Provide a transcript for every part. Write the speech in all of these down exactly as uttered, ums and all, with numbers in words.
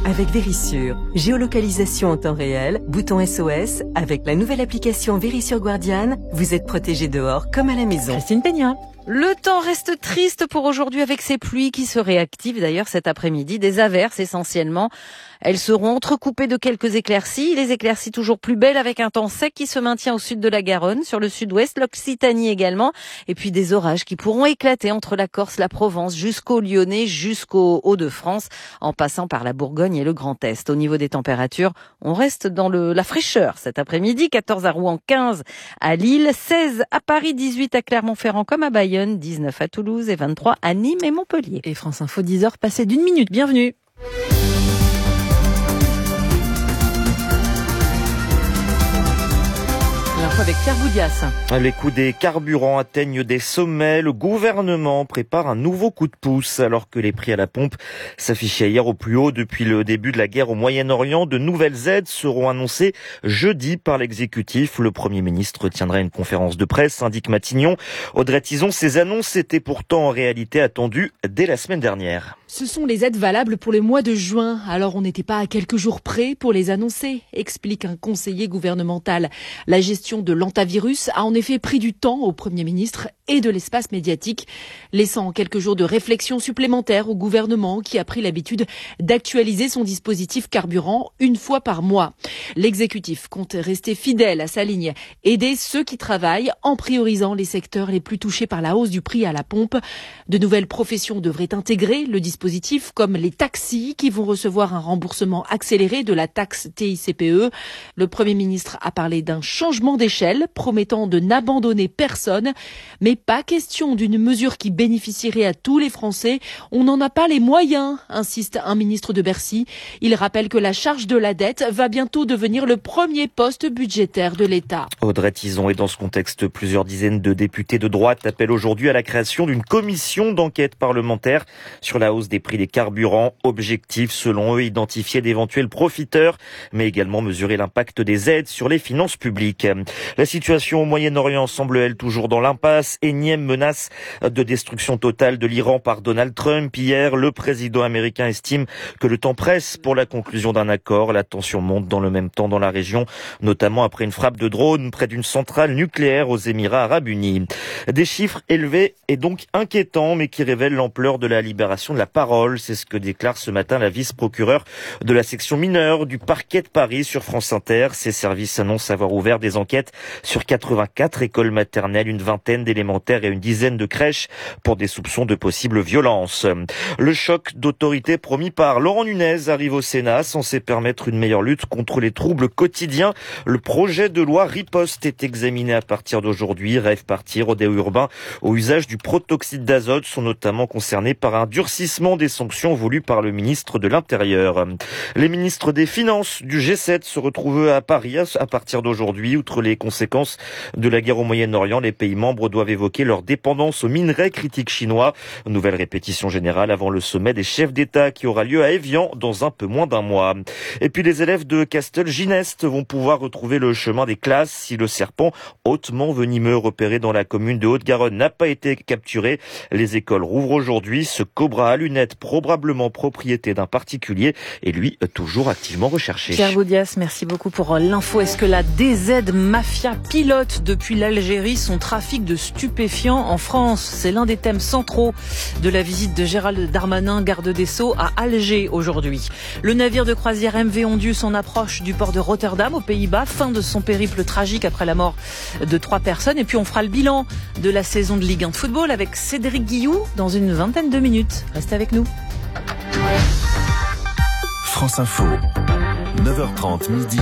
avec Verisure. Géolocalisation en temps réel, bouton S O S. Avec la nouvelle application Verisure Guardian, vous êtes protégé dehors comme à la maison. Christine Peña. Le temps reste triste pour aujourd'hui avec ces pluies qui se réactivent d'ailleurs cet après-midi. Des averses essentiellement. Elles seront entrecoupées de quelques éclaircies. Les éclaircies toujours plus belles avec un temps sec qui se maintient au sud de la Garonne, sur le sud-ouest, l'Occitanie également. Et puis des orages qui pourront éclater entre la Corse, la Provence, jusqu'au Lyonnais, jusqu'au Hauts-de-France, en passant par la Bourgogne et le Grand Est. Au niveau des températures, on reste dans le, la fraîcheur cet après-midi. quatorze à Rouen, quinze à Lille, seize à Paris, dix-huit à Clermont-Ferrand comme à Bayonne, dix-neuf à Toulouse et vingt-trois à Nîmes et Montpellier. Et France Info, dix heures passées d'une minute. Bienvenue. L'info avec Pierre Boudias. Les coûts des carburants atteignent des sommets. Le gouvernement prépare un nouveau coup de pouce alors que les prix à la pompe s'affichaient hier au plus haut depuis le début de la guerre au Moyen-Orient. De nouvelles aides seront annoncées jeudi par l'exécutif. Le Premier ministre tiendra une conférence de presse, indique Matignon. Audrey Tizon, ces annonces étaient pourtant en réalité attendues dès la semaine dernière. Ce sont les aides valables pour le mois de juin. Alors on n'était pas à quelques jours près pour les annoncer, explique un conseiller gouvernemental. La gestion de l'antavirus a en effet pris du temps au Premier ministre et de l'espace médiatique, laissant quelques jours de réflexion supplémentaire au gouvernement qui a pris l'habitude d'actualiser son dispositif carburant une fois par mois. L'exécutif compte rester fidèle à sa ligne, aider ceux qui travaillent en priorisant les secteurs les plus touchés par la hausse du prix à la pompe. De nouvelles professions devraient intégrer le dispositif comme les taxis qui vont recevoir un remboursement accéléré de la taxe T I C P E. Le Premier ministre a parlé d'un changement d'échelle promettant de n'abandonner personne, mais pas question d'une mesure qui bénéficierait à tous les Français. On n'en a pas les moyens, insiste un ministre de Bercy. Il rappelle que la charge de la dette va bientôt devenir le premier poste budgétaire de l'État. Audrey Tizon, et dans ce contexte, plusieurs dizaines de députés de droite appellent aujourd'hui à la création d'une commission d'enquête parlementaire sur la hausse des prix des carburants. Objectif, selon eux, identifier d'éventuels profiteurs, mais également mesurer l'impact des aides sur les finances publiques. La situation au Moyen-Orient semble, elle, toujours dans l'impasse. Énième menace de destruction totale de l'Iran par Donald Trump. Hier, le président américain estime que le temps presse pour la conclusion d'un accord. La tension monte dans le même temps dans la région, notamment après une frappe de drone près d'une centrale nucléaire aux Émirats arabes unis. Des chiffres élevés et donc inquiétants, mais qui révèlent l'ampleur de la libération de la parole. C'est ce que déclare ce matin la vice-procureure de la section mineure du parquet de Paris sur France Inter. Ses services annoncent avoir ouvert des enquêtes sur quatre-vingt-quatre écoles maternelles, une vingtaine d'élémentaires et une dizaine de crèches pour des soupçons de possibles violences. Le choc d'autorité promis par Laurent Nunez arrive au Sénat, censé permettre une meilleure lutte contre les troubles quotidiens. Le projet de loi Riposte est examiné à partir d'aujourd'hui. Rêve parti, rodéo urbain au usage du protoxyde d'azote sont notamment concernés par un durcissement des sanctions voulues par le ministre de l'Intérieur. Les ministres des Finances du G sept se retrouvent à Paris à partir d'aujourd'hui. Outre les conséquences de la guerre au Moyen-Orient, les pays membres doivent évoquer leur dépendance aux minerais critiques chinois. Nouvelle répétition générale avant le sommet des chefs d'État qui aura lieu à Évian dans un peu moins d'un mois. Et puis les élèves de Castelginest vont pouvoir retrouver le chemin des classes si le serpent hautement venimeux repéré dans la commune de Haute-Garonne n'a pas été capturé. Les écoles rouvrent aujourd'hui. Ce cobra à lunettes, probablement propriété d'un particulier, est lui toujours activement recherché. Pierre Boudias, merci beaucoup pour l'info. Est-ce que la D Z Mafia pilote depuis l'Algérie son trafic de stupéfiants en France? C'est l'un des thèmes centraux de la visite de Gérald Darmanin, garde des Sceaux, à Alger aujourd'hui. Le navire de croisière M V Ondius en approche du port de Rotterdam aux Pays-Bas. Fin de son périple tragique après la mort de trois personnes. Et puis on fera le bilan de la saison de Ligue un de football avec Cédric Guillou dans une vingtaine de minutes. Restez avec nous. France Info, neuf heures trente midi.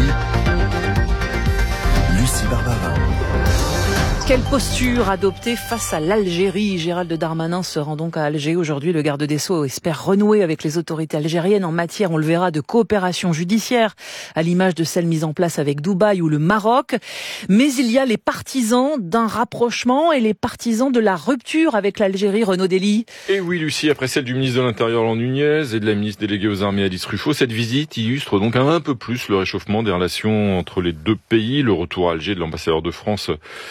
Lucie Barbara. Quelle posture adopter face à l'Algérie? Gérald Darmanin se rend donc à Alger aujourd'hui. Le garde des Sceaux espère renouer avec les autorités algériennes en matière, on le verra, de coopération judiciaire, à l'image de celle mise en place avec Dubaï ou le Maroc. Mais il y a les partisans d'un rapprochement et les partisans de la rupture avec l'Algérie. Renaud Dely. Et oui, Lucie, après celle du ministre de l'Intérieur Laurent Nunez et de la ministre déléguée aux armées Alice Ruffo, cette visite illustre donc un peu plus le réchauffement des relations entre les deux pays. Le retour à Alger de l'ambassadeur de France en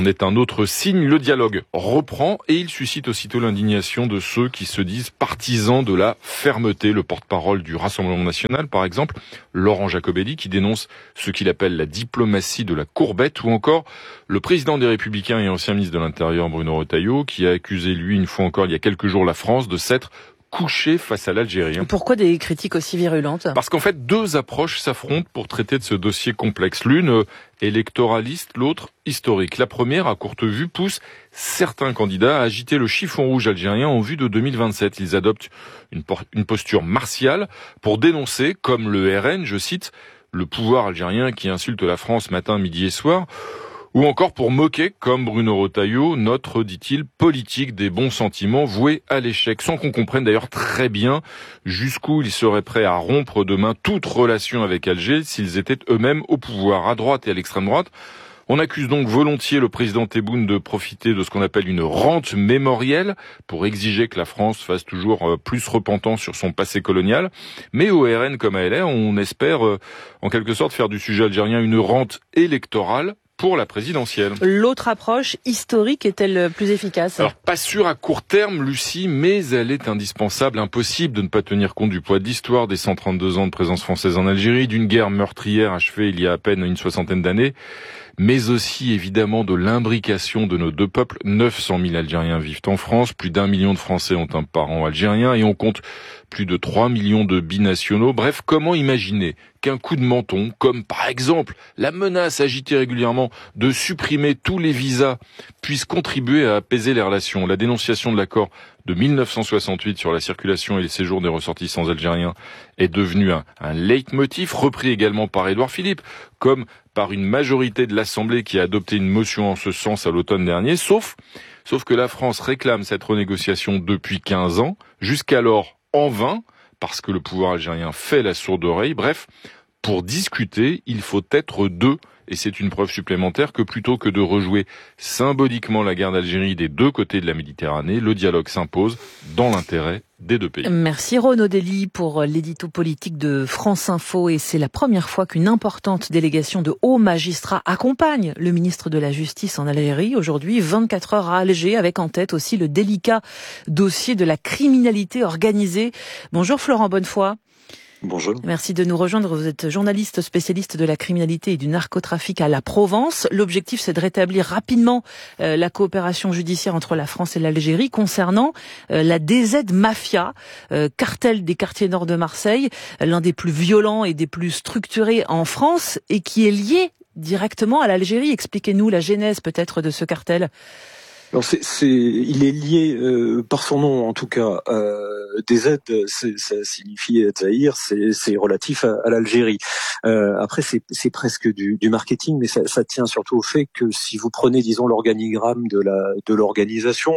est un autre signe. Le dialogue reprend et il suscite aussitôt l'indignation de ceux qui se disent partisans de la fermeté. Le porte-parole du Rassemblement national, par exemple, Laurent Jacobelli, qui dénonce ce qu'il appelle la diplomatie de la courbette, ou encore le président des Républicains et ancien ministre de l'Intérieur, Bruno Retailleau, qui a accusé, lui, une fois encore, il y a quelques jours, la France de s'être couché face à l'Algérie. Pourquoi des critiques aussi virulentes ? Parce qu'en fait, deux approches s'affrontent pour traiter de ce dossier complexe. L'une électoraliste, l'autre historique. La première, à courte vue, pousse certains candidats à agiter le chiffon rouge algérien en vue de deux mille vingt-sept. Ils adoptent une, une posture martiale pour dénoncer, comme le R N, je cite, le pouvoir algérien qui insulte la France matin, midi et soir, ou encore pour moquer, comme Bruno Retailleau, notre, dit-il, politique des bons sentiments vouée à l'échec, sans qu'on comprenne d'ailleurs très bien jusqu'où ils seraient prêts à rompre demain toute relation avec Alger s'ils étaient eux-mêmes au pouvoir, à droite et à l'extrême droite. On accuse donc volontiers le président Tebboune de profiter de ce qu'on appelle une rente mémorielle pour exiger que la France fasse toujours plus repentant sur son passé colonial. Mais au R N comme à L R, on espère en quelque sorte faire du sujet algérien une rente électorale pour la présidentielle. L'autre approche historique est-elle plus efficace ? Alors, pas sûr à court terme, Lucie, mais elle est indispensable. Impossible de ne pas tenir compte du poids de l'histoire, des cent trente-deux ans de présence française en Algérie, d'une guerre meurtrière achevée il y a à peine une soixantaine d'années, mais aussi évidemment de l'imbrication de nos deux peuples. neuf cent mille Algériens vivent en France, plus d'un million de Français ont un parent algérien et on compte plus de trois millions de binationaux. Bref, comment imaginer qu'un coup de menton, comme par exemple la menace agitée régulièrement de supprimer tous les visas, puisse contribuer à apaiser les relations ? La dénonciation de l'accord de mille neuf cent soixante-huit sur la circulation et les séjours des ressortissants algériens est devenue un, un leitmotiv, repris également par Édouard Philippe, comme par une majorité de l'Assemblée qui a adopté une motion en ce sens à l'automne dernier, sauf, sauf que la France réclame cette renégociation depuis quinze ans, jusqu'alors en vain, parce que le pouvoir algérien fait la sourde oreille. Bref, pour discuter, il faut être deux. Et c'est une preuve supplémentaire que plutôt que de rejouer symboliquement la guerre d'Algérie des deux côtés de la Méditerranée, le dialogue s'impose dans l'intérêt des deux pays. Merci Renaud Dely pour l'édito politique de France Info. Et c'est la première fois qu'une importante délégation de hauts magistrats accompagne le ministre de la Justice en Algérie. Aujourd'hui, vingt-quatre heures à Alger, avec en tête aussi le délicat dossier de la criminalité organisée. Bonjour Florent Bonnefoy. Bonjour. Merci de nous rejoindre. Vous êtes journaliste spécialiste de la criminalité et du narcotrafic à la Provence. L'objectif, c'est de rétablir rapidement euh, la coopération judiciaire entre la France et l'Algérie concernant euh, la D Z Mafia, euh, cartel des quartiers nord de Marseille, l'un des plus violents et des plus structurés en France et qui est lié directement à l'Algérie. Expliquez-nous la genèse peut-être de ce cartel. Alors c'est, c'est, il est lié euh, par son nom en tout cas. Euh, D Z, c'est, ça signifie Zahir, c'est, c'est relatif à, à l'Algérie. Euh, après, c'est, c'est presque du, du marketing, mais ça, ça tient surtout au fait que si vous prenez, disons, l'organigramme de la de l'organisation,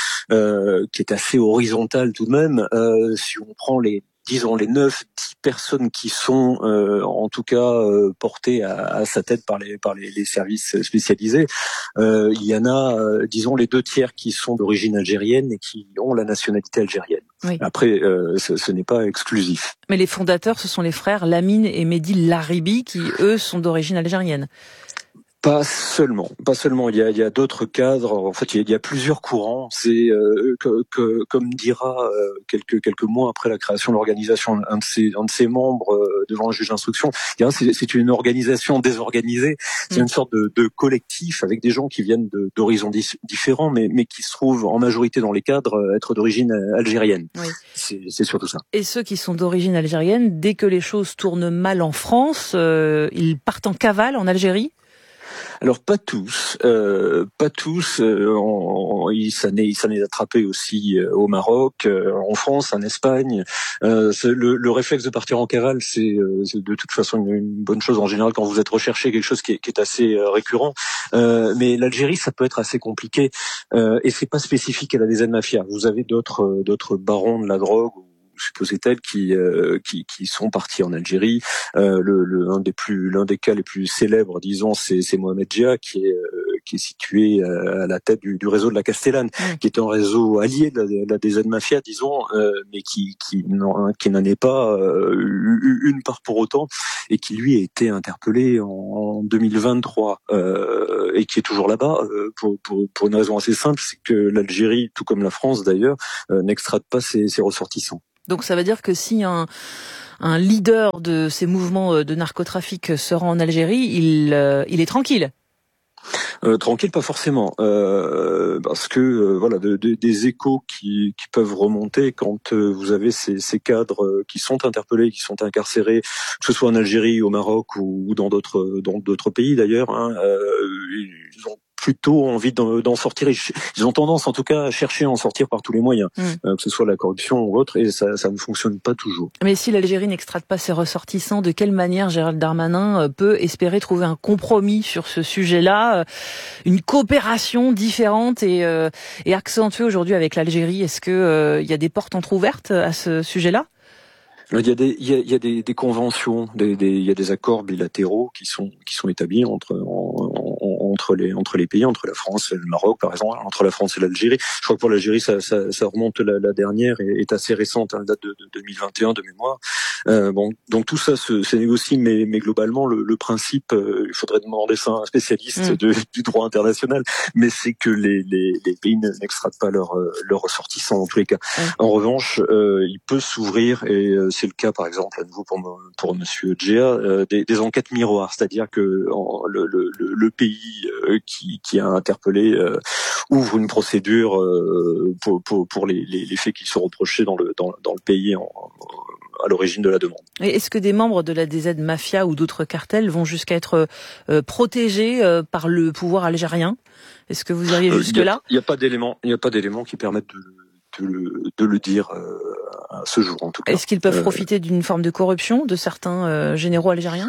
euh, qui est assez horizontal tout de même, euh, si on prend les disons les neuf, dix personnes qui sont euh, en tout cas euh, portées à, à sa tête par les par les, les services spécialisés, euh, il y en a, euh, disons, les deux tiers qui sont d'origine algérienne et qui ont la nationalité algérienne. Oui. Après, euh, ce, ce n'est pas exclusif. Mais les fondateurs, ce sont les frères Lamine et Mehdi Laribi qui, eux, sont d'origine algérienne. Pas seulement, pas seulement. Il y a, il y a d'autres cadres. En fait, il y a, il y a plusieurs courants. C'est euh, que, que, comme dira euh, quelques quelques mois après la création de l'organisation, un de ses un de ses membres euh, devant un juge d'instruction, c'est, c'est une organisation désorganisée. C'est mmh. une sorte de, de collectif avec des gens qui viennent de, d'horizons dis, différents, mais mais qui se trouvent en majorité dans les cadres euh, être d'origine algérienne. Oui. C'est, c'est surtout ça. Et ceux qui sont d'origine algérienne, dès que les choses tournent mal en France, euh, ils partent en cavale en Algérie. Alors pas tous, euh, pas tous. Euh, on, on, il s'en est, il s'en est attrapé aussi euh, au Maroc, euh, en France, en Espagne. Euh, le, le réflexe de partir en cavale, c'est, euh, c'est de toute façon une, une bonne chose en général quand vous êtes recherché, quelque chose qui est, qui est assez euh, récurrent. Euh, mais l'Algérie, ça peut être assez compliqué euh, et c'est pas spécifique à la D Z Mafia. Vous avez d'autres, euh, d'autres barons de la drogue, supposait-elle, qui, euh, qui qui sont partis en Algérie. Euh, le, le un des plus l'un des cas les plus célèbres, disons, c'est, c'est Mohamed Dia, qui est euh, qui est situé à la tête du, du réseau de la Castellane, mmh. qui est un réseau allié de la, de la D Z Mafia, disons, euh, mais qui qui n'en, qui n'en est pas euh, une part pour autant, et qui lui a été interpellé en, en deux mille vingt-trois. Euh, et qui est toujours là-bas euh, pour, pour, pour une raison assez simple, c'est que l'Algérie, tout comme la France d'ailleurs, euh, n'extrade pas ses, ses ressortissants. Donc ça veut dire que si un, un leader de ces mouvements de narcotrafic se rend en Algérie, il, euh, il est tranquille? Euh, tranquille, pas forcément, euh, parce que euh, voilà, de, de, des échos qui, qui peuvent remonter quand euh, vous avez ces, ces cadres euh, qui sont interpellés, qui sont incarcérés, que ce soit en Algérie, au Maroc ou, ou dans d'autres dans d'autres pays d'ailleurs. Hein, euh, ils ont plutôt envie d'en, d'en sortir. Ils ont tendance, en tout cas, à chercher à en sortir par tous les moyens, mmh. euh, que ce soit la corruption ou autre, et ça, ça ne fonctionne pas toujours. Mais si l'Algérie n'extrade pas ses ressortissants, de quelle manière Gérald Darmanin peut espérer trouver un compromis sur ce sujet-là, une coopération différente et, euh, et accentuée aujourd'hui avec l'Algérie? Est-ce que euh, il y a des portes entrouvertes à ce sujet-là? Il y a des, il y a, il y a des, des conventions, des, des, il y a des accords bilatéraux qui sont, qui sont établis entre, en, en, entre les, entre les pays, entre la France et le Maroc, par exemple, entre la France et l'Algérie. Je crois que pour l'Algérie, ça, ça, ça remonte la, la dernière et est assez récente, hein, date de, de deux mille vingt et un de mémoire. Euh, bon, donc tout ça se, se négocie, mais, mais globalement, le, le principe, euh, il faudrait demander ça à un spécialiste mmh. de, du droit international, mais c'est que les, les, les pays n'extradent pas leurs leurs ressortissants en tous les cas. Mmh. En revanche, euh, il peut s'ouvrir, et euh, c'est le cas par exemple à nouveau pour pour Monsieur Djea, euh, des, des enquêtes miroirs, c'est-à-dire que en, le, le, le pays euh, qui, qui a interpellé euh, ouvre une procédure euh, pour, pour, pour les, les, les faits qui sont reprochés dans le dans, dans le pays en, à l'origine de la demande. Et est-ce que des membres de la D Z Mafia ou d'autres cartels vont jusqu'à être euh, protégés euh, par le pouvoir algérien? Est-ce que vous iriez euh, jusque-là? Il n'y a, a pas d'éléments, il n'y a pas d'éléments qui permettent de De le, de le dire euh, à ce jour en tout cas. Est-ce qu'ils peuvent euh, profiter d'une forme de corruption de certains euh, généraux algériens?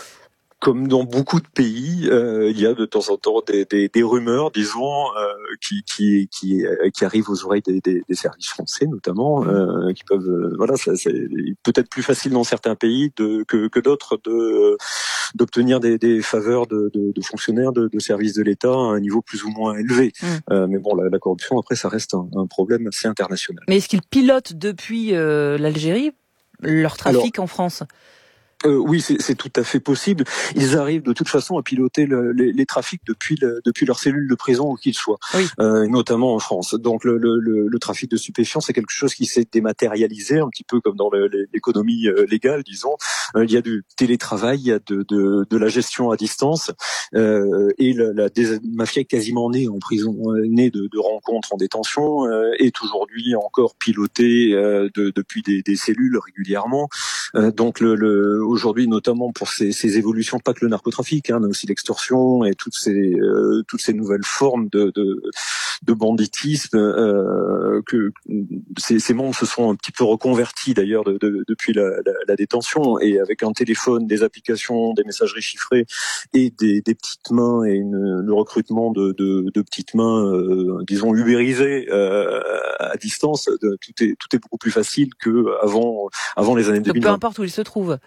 Comme dans beaucoup de pays, euh, il y a de temps en temps des, des, des rumeurs, disons, euh, qui, qui, qui, qui arrivent aux oreilles des, des, des services français, notamment, euh, qui peuvent, euh, voilà, ça, c'est peut-être plus facile dans certains pays de, que, que d'autres de d'obtenir des, des faveurs de, de, de fonctionnaires de, de services de l'État à un niveau plus ou moins élevé. Mmh. Euh, mais bon, la, la corruption, après, ça reste un, un problème assez international. Mais est-ce qu'ils pilotent depuis euh, l'Algérie leur trafic Alors, en France? Euh, oui, c'est, c'est tout à fait possible. Ils arrivent de toute façon à piloter le, les, les trafics depuis, le, depuis leur cellule de prison où qu'ils soient, oui. euh, notamment en France. Donc le, le, le, le trafic de stupéfiants, c'est quelque chose qui s'est dématérialisé, un petit peu comme dans le, l'économie légale, disons. Euh, il y a du télétravail, il y a de, de, de la gestion à distance, euh, et la, la mafia quasiment née en prison, née de, de rencontres en détention, euh, est aujourd'hui encore pilotée euh, de, depuis des, des cellules régulièrement. Euh, donc le, le aujourd'hui, notamment pour ces, ces évolutions, pas que le narcotrafic, hein, mais aussi l'extorsion et toutes ces euh, toutes ces nouvelles formes de de, de banditisme, euh, que ces, ces membres se sont un petit peu reconvertis d'ailleurs de, de, depuis la, la, la détention, et avec un téléphone, des applications, des messageries chiffrées et des, des petites mains et une, le recrutement de, de, de petites mains, euh, disons ubérisées euh, à distance, de, tout est tout est beaucoup plus facile que avant avant les années deux mille vingt. Peu importe où il se trouve.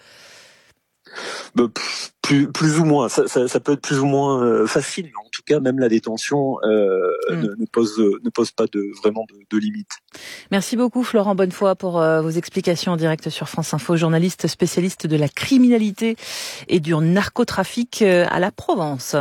Bah, plus, plus ou moins, ça, ça, ça peut être plus ou moins euh, facile, mais en tout cas, même la détention euh, mmh. ne, ne pose ne pose pas de vraiment de, de limite. Merci beaucoup, Florent Bonnefoy, pour euh, vos explications en direct sur France Info, journaliste spécialiste de la criminalité et du narcotrafic euh, à la Provence.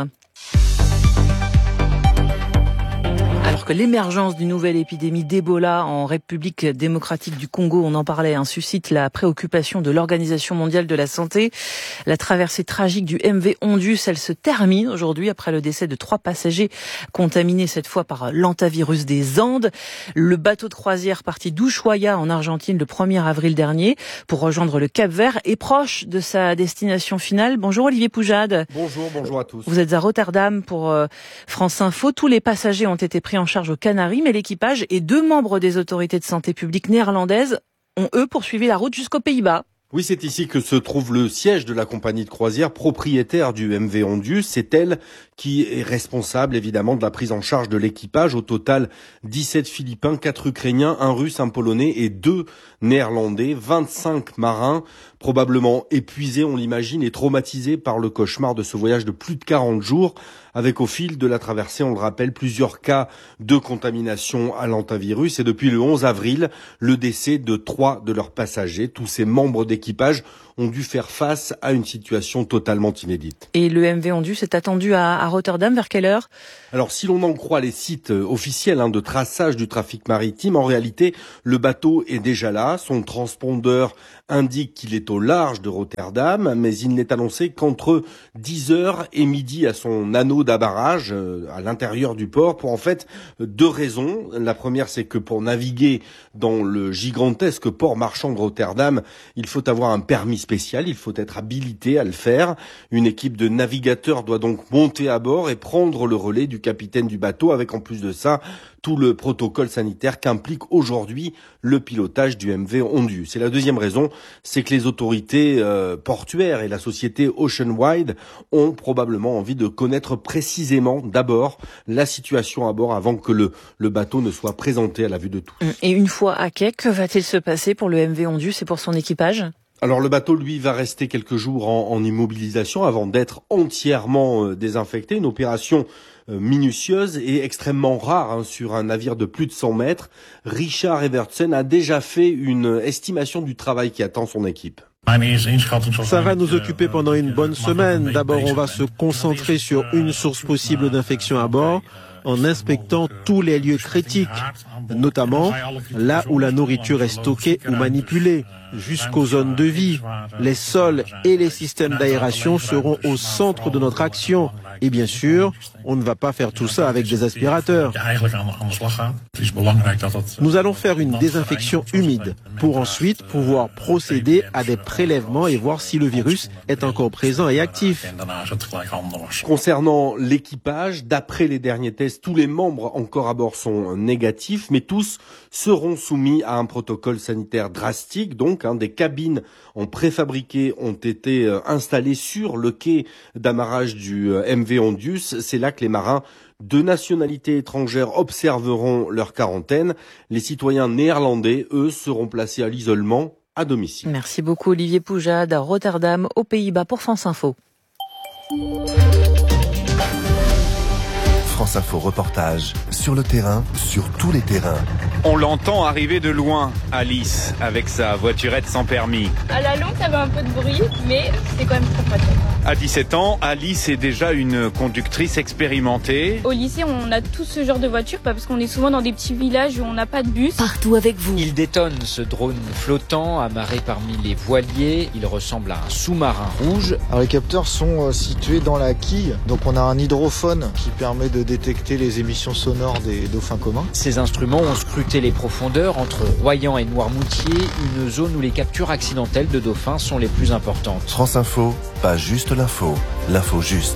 Alors que l'émergence d'une nouvelle épidémie d'Ebola en République démocratique du Congo, on en parlait, hein, suscite la préoccupation de l'Organisation mondiale de la santé. La traversée tragique du M V Ondius, elle se termine aujourd'hui après le décès de trois passagers contaminés cette fois par l'hantavirus des Andes. Le bateau de croisière parti d'Ushuaia en Argentine le premier avril dernier pour rejoindre le Cap-Vert est proche de sa destination finale. Bonjour Olivier Poujade. Bonjour, bonjour à tous. Vous êtes à Rotterdam pour euh, France Info. Tous les passagers ont été pris en charge aux Canaries, mais l'équipage et deux membres des autorités de santé publique néerlandaises ont, eux, poursuivi la route jusqu'aux Pays-Bas. Oui, c'est ici que se trouve le siège de la compagnie de croisière propriétaire du M V Ondius. C'est elle qui est responsable, évidemment, de la prise en charge de l'équipage. Au total, dix-sept Philippins, quatre Ukrainiens, un Russe, un Polonais et deux Néerlandais. vingt-cinq marins, probablement épuisés, on l'imagine, et traumatisés par le cauchemar de ce voyage de plus de quarante jours, avec au fil de la traversée, on le rappelle, plusieurs cas de contamination à l'hantavirus. Et depuis le onze avril, le décès de trois de leurs passagers. Tous ces membres d'équipage ont dû faire face à une situation totalement inédite. Et le M V Ondius est attendu à, à Rotterdam vers quelle heure ? Alors, si l'on en croit les sites officiels hein, de traçage du trafic maritime, en réalité, le bateau est déjà là. Son transpondeur indique qu'il est au large de Rotterdam, mais il n'est annoncé qu'entre dix heures et midi à son anneau d'amarrage euh, à l'intérieur du port, pour en fait deux raisons. La première, c'est que pour naviguer dans le gigantesque port marchand de Rotterdam, il faut avoir un permis spécial, il faut être habilité à le faire. Une équipe de navigateurs doit donc monter à bord et prendre le relais du capitaine du bateau, avec en plus de ça tout le protocole sanitaire qu'implique aujourd'hui le pilotage du M V Ondius. Et la deuxième raison, c'est que les autorités euh, portuaires et la société Ocean Wide ont probablement envie de connaître précisément d'abord la situation à bord avant que le, le bateau ne soit présenté à la vue de tous. Et une fois à quai, que va-t-il se passer pour le M V Ondius et pour son équipage ? Alors le bateau, lui, va rester quelques jours en, en immobilisation avant d'être entièrement euh, désinfecté. Une opération euh, minutieuse et extrêmement rare hein, sur un navire de plus de cent mètres. Richard Evertsen a déjà fait une estimation du travail qui attend son équipe. Ça va nous occuper pendant une bonne semaine. D'abord, on va se concentrer sur une source possible d'infection à bord en inspectant tous les lieux critiques, notamment là où la nourriture est stockée ou manipulée, jusqu'aux zones de vie. Les sols et les systèmes d'aération seront au centre de notre action. Et bien sûr, on ne va pas faire tout ça avec des aspirateurs. Nous allons faire une désinfection humide pour ensuite pouvoir procéder à des prélèvements et voir si le virus est encore présent et actif. Concernant l'équipage, d'après les derniers tests, tous les membres encore à bord sont négatifs, mais tous seront soumis à un protocole sanitaire drastique. Donc, hein, des cabines en préfabriqué ont été euh, installées sur le quai d'amarrage du euh, M V Ondius. C'est là que les marins de nationalité étrangère observeront leur quarantaine. Les citoyens néerlandais, eux, seront placés à l'isolement à domicile. Merci beaucoup Olivier Poujade à Rotterdam, aux Pays-Bas pour France Info. France Info reportage sur le terrain, sur tous les terrains. On l'entend arriver de loin, Alice, avec sa voiturette sans permis. À la longue, ça avait un peu de bruit, mais c'est quand même très pratique. À dix-sept ans, Alice est déjà une conductrice expérimentée. Au lycée, on a tous ce genre de voiture, parce qu'on est souvent dans des petits villages où on n'a pas de bus. Partout avec vous. Il détonne, ce drone flottant, amarré parmi les voiliers. Il ressemble à un sous-marin rouge. Alors, les capteurs sont situés dans la quille, donc on a un hydrophone qui permet de détecter les émissions sonores des dauphins communs. Ces instruments ont scruté les profondeurs entre Royan et Noirmoutier, une zone où les captures accidentelles de dauphins sont les plus importantes. France Info, pas juste l'info, l'info juste.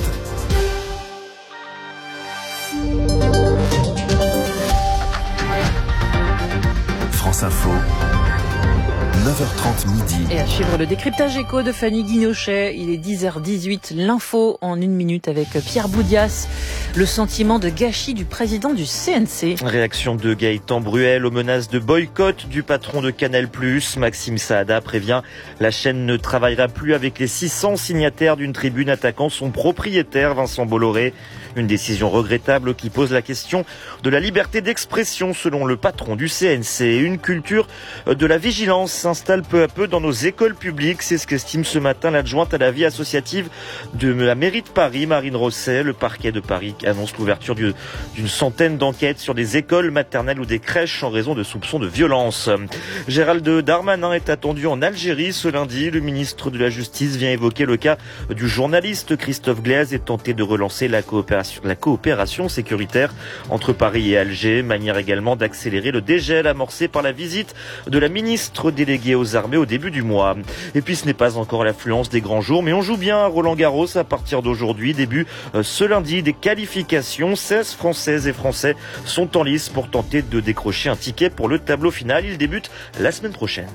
France Info, neuf heures trente midi. Et à suivre le décryptage éco de Fanny Guinochet. Il est dix heures dix-huit, l'info en une minute avec Pierre Boudias. Le sentiment de gâchis du président du C N C. Réaction de Gaëtan Bruel aux menaces de boycott du patron de Canal plus. Maxime Saada prévient, la chaîne ne travaillera plus avec les six cents signataires d'une tribune attaquant son propriétaire Vincent Bolloré. Une décision regrettable qui pose la question de la liberté d'expression selon le patron du C N C. Une culture de la vigilance s'installe peu à peu dans nos écoles publiques. C'est ce qu'estime ce matin l'adjointe à la vie associative de la mairie de Paris, Marine Rosset. Le parquet de Paris annonce l'ouverture d'une centaine d'enquêtes sur des écoles maternelles ou des crèches en raison de soupçons de violence. Gérald Darmanin est attendu en Algérie ce lundi. Le ministre de la Justice vient évoquer le cas du journaliste Christophe Glaise et tenter de relancer la coopération, la coopération sécuritaire entre Paris et Alger. Manière également d'accélérer le dégel amorcé par la visite de la ministre déléguée aux armées au début du mois. Et puis ce n'est pas encore l'affluence des grands jours, mais on joue bien à Roland-Garros à partir d'aujourd'hui. Début euh, ce lundi des qualifications. seize Françaises et Français sont en lice pour tenter de décrocher un ticket pour le tableau final. Il débute la semaine prochaine.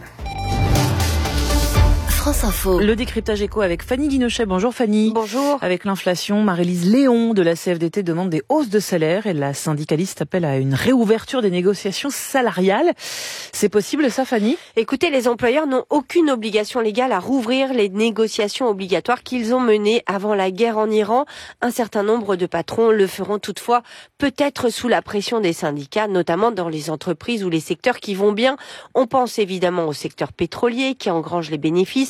France Info. Le décryptage éco avec Fanny Guinochet. Bonjour Fanny. Bonjour. Avec l'inflation, Marie-Lise Léon de la C F D T demande des hausses de salaire et la syndicaliste appelle à une réouverture des négociations salariales. C'est possible ça, Fanny ? Écoutez, les employeurs n'ont aucune obligation légale à rouvrir les négociations obligatoires qu'ils ont menées avant la guerre en Iran. Un certain nombre de patrons le feront toutefois, peut-être sous la pression des syndicats, notamment dans les entreprises ou les secteurs qui vont bien. On pense évidemment au secteur pétrolier qui engrange les bénéfices,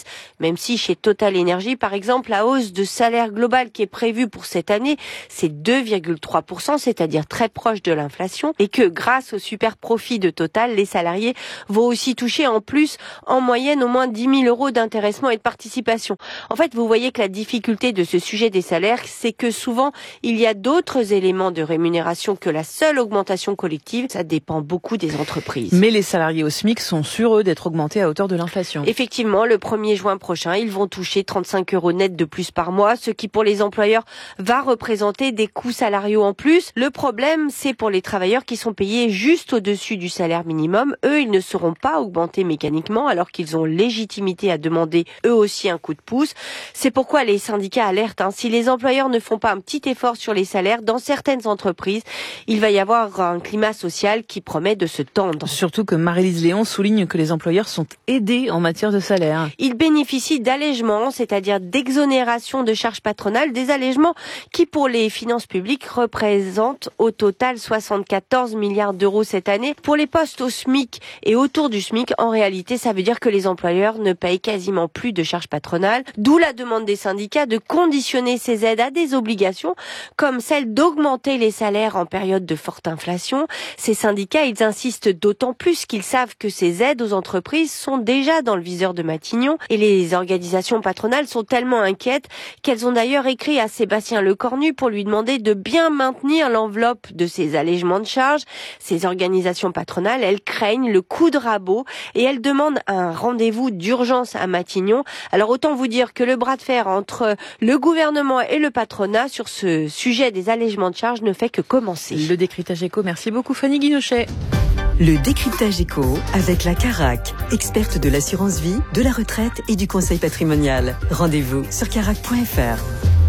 même si chez Total Energy, par exemple, la hausse de salaire globale qui est prévue pour cette année, c'est deux virgule trois pour cent, c'est-à-dire très proche de l'inflation, et que grâce au super profit de Total, les salariés vont aussi toucher en plus, en moyenne, au moins dix mille euros d'intéressement et de participation. En fait, vous voyez que la difficulté de ce sujet des salaires, c'est que souvent, il y a d'autres éléments de rémunération que la seule augmentation collective. Ça dépend beaucoup des entreprises. Mais les salariés au SMIC sont sûrs, eux, d'être augmentés à hauteur de l'inflation. Effectivement, le premier juin prochain, ils vont toucher trente-cinq euros net de plus par mois, ce qui pour les employeurs va représenter des coûts salariaux en plus. Le problème, c'est pour les travailleurs qui sont payés juste au-dessus du salaire minimum. Eux, ils ne seront pas augmentés mécaniquement alors qu'ils ont légitimité à demander eux aussi un coup de pouce. C'est pourquoi les syndicats alertent. Hein. Si les employeurs ne font pas un petit effort sur les salaires, dans certaines entreprises, il va y avoir un climat social qui promet de se tendre. Surtout que Marie-Lise Léon souligne que les employeurs sont aidés en matière de salaire. Ils bénéficient d'allègements, c'est-à-dire d'exonération de charges patronales, des allègements qui pour les finances publiques représentent au total soixante-quatorze milliards d'euros cette année. Pour les postes au SMIC et autour du SMIC, en réalité, ça veut dire que les employeurs ne payent quasiment plus de charges patronales, d'où la demande des syndicats de conditionner ces aides à des obligations, comme celle d'augmenter les salaires en période de forte inflation. Ces syndicats, ils insistent d'autant plus qu'ils savent que ces aides aux entreprises sont déjà dans le viseur de Matignon et les organisations patronales sont tellement inquiètes qu'elles ont d'ailleurs écrit à Sébastien Lecornu pour lui demander de bien maintenir l'enveloppe de ces allègements de charges. Ces organisations patronales, elles craignent le coup de rabot et elles demandent un rendez-vous d'urgence à Matignon. Alors autant vous dire que le bras de fer entre le gouvernement et le patronat sur ce sujet des allègements de charges ne fait que commencer. Le décryptage éco, merci beaucoup Fanny Guinochet. Le décryptage éco avec la Carac, experte de l'assurance vie, de la retraite et du conseil patrimonial. Rendez-vous sur carac point f r.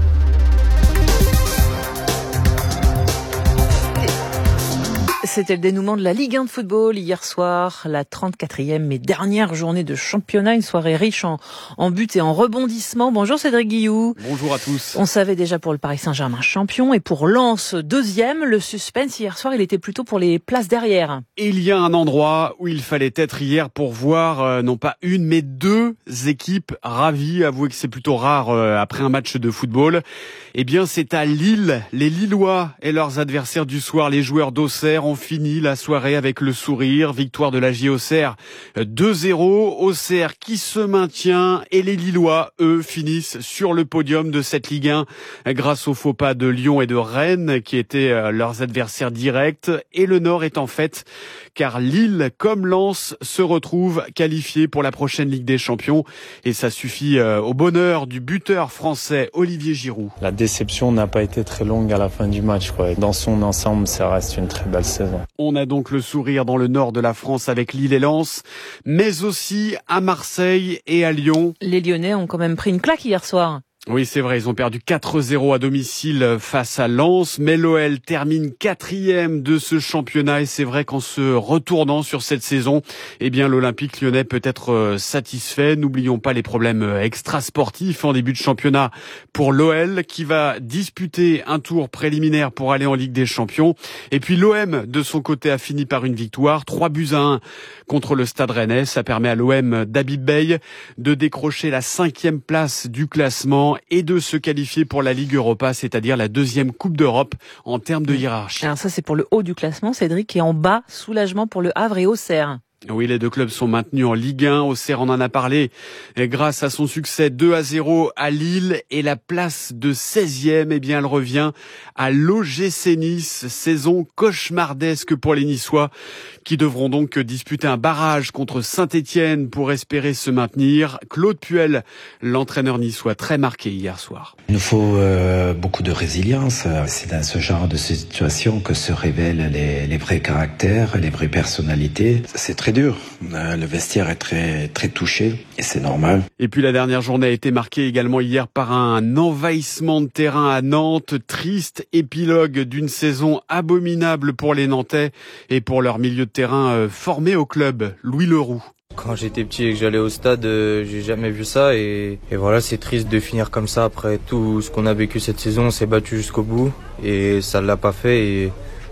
C'était le dénouement de la Ligue un de football hier soir, la trente-quatrième et dernière journée de championnat, une soirée riche en, en buts et en rebondissements. Bonjour Cédric Guilloux. Bonjour à tous. On savait déjà pour le Paris Saint-Germain champion et pour Lens deuxième, le suspense hier soir il était plutôt pour les places derrière. Il y a un endroit où il fallait être hier pour voir euh, non pas une mais deux équipes ravies. Avouez que c'est plutôt rare euh, après un match de football. Eh bien c'est à Lille, les Lillois et leurs adversaires du soir, les joueurs d'Auxerre ont fini la soirée avec le sourire. Victoire de la J Auxerre deux zéro. Auxerre qui se maintient et les Lillois, eux, finissent sur le podium de cette Ligue un grâce au faux pas de Lyon et de Rennes qui étaient leurs adversaires directs. Et le Nord est en fait car Lille, comme Lens, se retrouve qualifié pour la prochaine Ligue des Champions. Et ça suffit au bonheur du buteur français Olivier Giroud. La déception n'a pas été très longue à la fin du match, quoi. Dans son ensemble, ça reste une très belle saison. On a donc le sourire dans le nord de la France avec Lille et Lens, mais aussi à Marseille et à Lyon. Les Lyonnais ont quand même pris une claque hier soir. Oui, c'est vrai, ils ont perdu quatre zéro à domicile face à Lens, mais l'O L termine quatrième de ce championnat et c'est vrai qu'en se retournant sur cette saison, eh bien l'Olympique lyonnais peut être satisfait. N'oublions pas les problèmes extrasportifs en début de championnat pour l'O L qui va disputer un tour préliminaire pour aller en Ligue des Champions. Et puis l'O M de son côté a fini par une victoire, trois buts à un contre le Stade Rennais. Ça permet à l'O M d'Habib Beye de décrocher la cinquième place du classement et de se qualifier pour la Ligue Europa, c'est-à-dire la deuxième Coupe d'Europe en termes de hiérarchie. Alors ça c'est pour le haut du classement, Cédric, et en bas, soulagement pour le Havre et Auxerre. Oui, les deux clubs sont maintenus en Ligue un. Auxerre, on en a parlé, grâce à son succès deux à zéro à Lille. Et la place de seizième, eh bien, elle revient à l'O G C Nice. Saison cauchemardesque pour les Niçois, qui devront donc disputer un barrage contre Saint-Étienne pour espérer se maintenir. Claude Puel, l'entraîneur niçois, très marqué hier soir. Il nous faut euh, beaucoup de résilience. C'est dans ce genre de situation que se révèlent les, les vrais caractères, les vraies personnalités. C'est très dur. Le vestiaire est très très touché et c'est normal. Et puis la dernière journée a été marquée également hier par un envahissement de terrain à Nantes. Triste épilogue d'une saison abominable pour les Nantais et pour leur milieu de terrain formé au club. Louis Leroux. Quand j'étais petit et que j'allais au stade, euh, j'ai jamais vu ça et, et voilà, c'est triste de finir comme ça après tout ce qu'on a vécu cette saison. On s'est battu jusqu'au bout et ça l'a pas fait et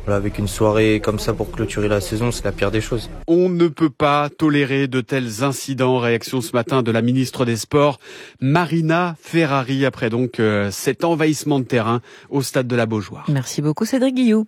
Voilà, avec une soirée comme ça pour clôturer la saison, c'est la pire des choses. On ne peut pas tolérer de tels incidents. Réaction ce matin de la ministre des Sports, Marina Ferrari, après donc euh, cet envahissement de terrain au stade de la Beaujoire. Merci beaucoup Cédric Guillou.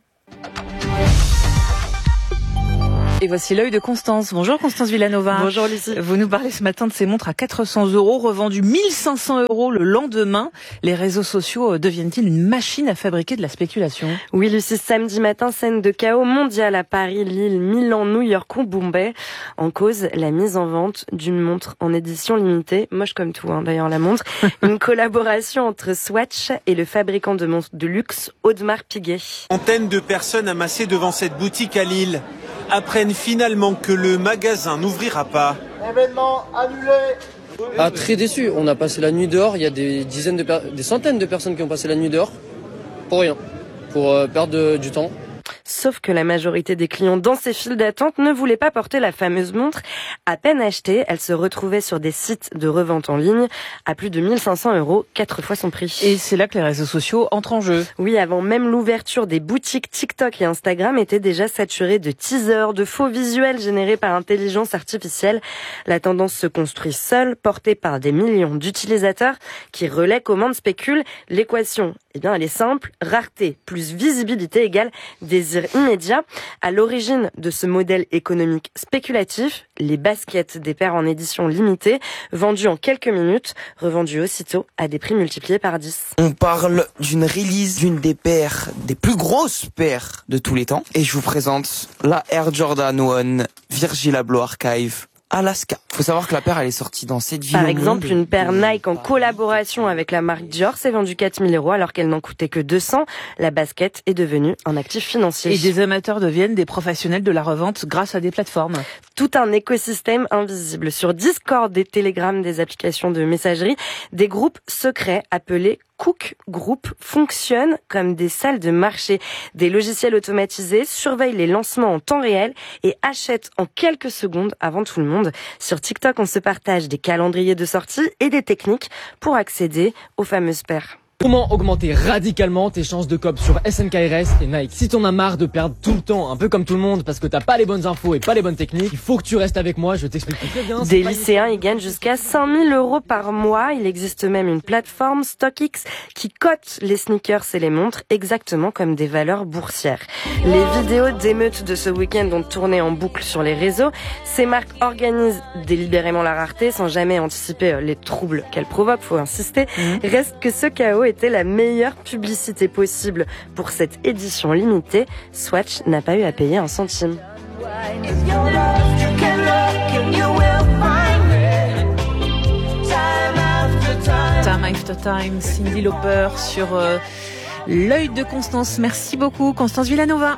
Et voici l'œil de Constance. Bonjour Constance Villanova. Bonjour Lucie. Vous nous parlez ce matin de ces montres à quatre cents euros, revendues mille cinq cents euros le lendemain. Les réseaux sociaux deviennent-ils une machine à fabriquer de la spéculation? Oui Lucie, samedi matin, scène de chaos mondial à Paris, Lille, Milan, New York ou Bombay. En cause, la mise en vente d'une montre en édition limitée, moche comme tout hein, d'ailleurs la montre, une collaboration entre Swatch et le fabricant de montres de luxe Audemars Piguet. Centaines de personnes amassées devant cette boutique à Lille apprennent finalement que le magasin n'ouvrira pas. Événement annulé. Ah, très déçu. On a passé la nuit dehors. Il y a des dizaines de per- des centaines de personnes qui ont passé la nuit dehors pour rien, pour euh, perdre de, du temps. Sauf que la majorité des clients dans ces files d'attente ne voulaient pas porter la fameuse montre. À peine achetée, elle se retrouvait sur des sites de revente en ligne à plus de mille cinq cents euros, quatre fois son prix. Et c'est là que les réseaux sociaux entrent en jeu. Oui, avant même l'ouverture des boutiques, TikTok et Instagram étaient déjà saturés de teasers, de faux visuels générés par intelligence artificielle. La tendance se construit seule, portée par des millions d'utilisateurs qui relaient, commandent, spéculent. L'équation, eh bien, elle est simple. Rareté plus visibilité égale désir immédiat. À l'origine de ce modèle économique spéculatif, les baskets des paires en édition limitée, vendues en quelques minutes, revendues aussitôt à des prix multipliés par dix. On parle d'une release d'une des paires, des plus grosses paires de tous les temps. Et je vous présente la Air Jordan un Virgil Abloh Archive Alaska. Faut savoir que la paire, elle est sortie dans cette ville. Par exemple, une paire Nike en collaboration avec la marque Dior s'est vendue quatre mille euros alors qu'elle n'en coûtait que deux cents. La basket est devenue un actif financier. Et des amateurs deviennent des professionnels de la revente grâce à des plateformes. Tout un écosystème invisible. Sur Discord, des Telegram, des applications de messagerie, des groupes secrets appelés Cook Group fonctionnent comme des salles de marché. Des logiciels automatisés surveillent les lancements en temps réel et achètent en quelques secondes avant tout le monde. Sur TikTok, on se partage des calendriers de sortie et des techniques pour accéder aux fameuses paires. Comment augmenter radicalement tes chances de cop sur S N K R S et Nike? Si t'en as marre de perdre tout le temps, un peu comme tout le monde, parce que t'as pas les bonnes infos et pas les bonnes techniques, il faut que tu restes avec moi, je t'explique très bien. Des lycéens y gagnent jusqu'à cinq mille euros par mois. Il existe même une plateforme StockX qui cote les sneakers et les montres exactement comme des valeurs boursières. Les vidéos d'émeutes de ce week-end ont tourné en boucle sur les réseaux. Ces marques organisent délibérément la rareté sans jamais anticiper les troubles qu'elles provoquent, faut insister. Mmh. Reste que ce chaos était la meilleure publicité possible pour cette édition limitée. Swatch n'a pas eu à payer un centime. Time after time, Cyndi Lauper sur euh, l'œil de Constance. Merci beaucoup Constance Villanova.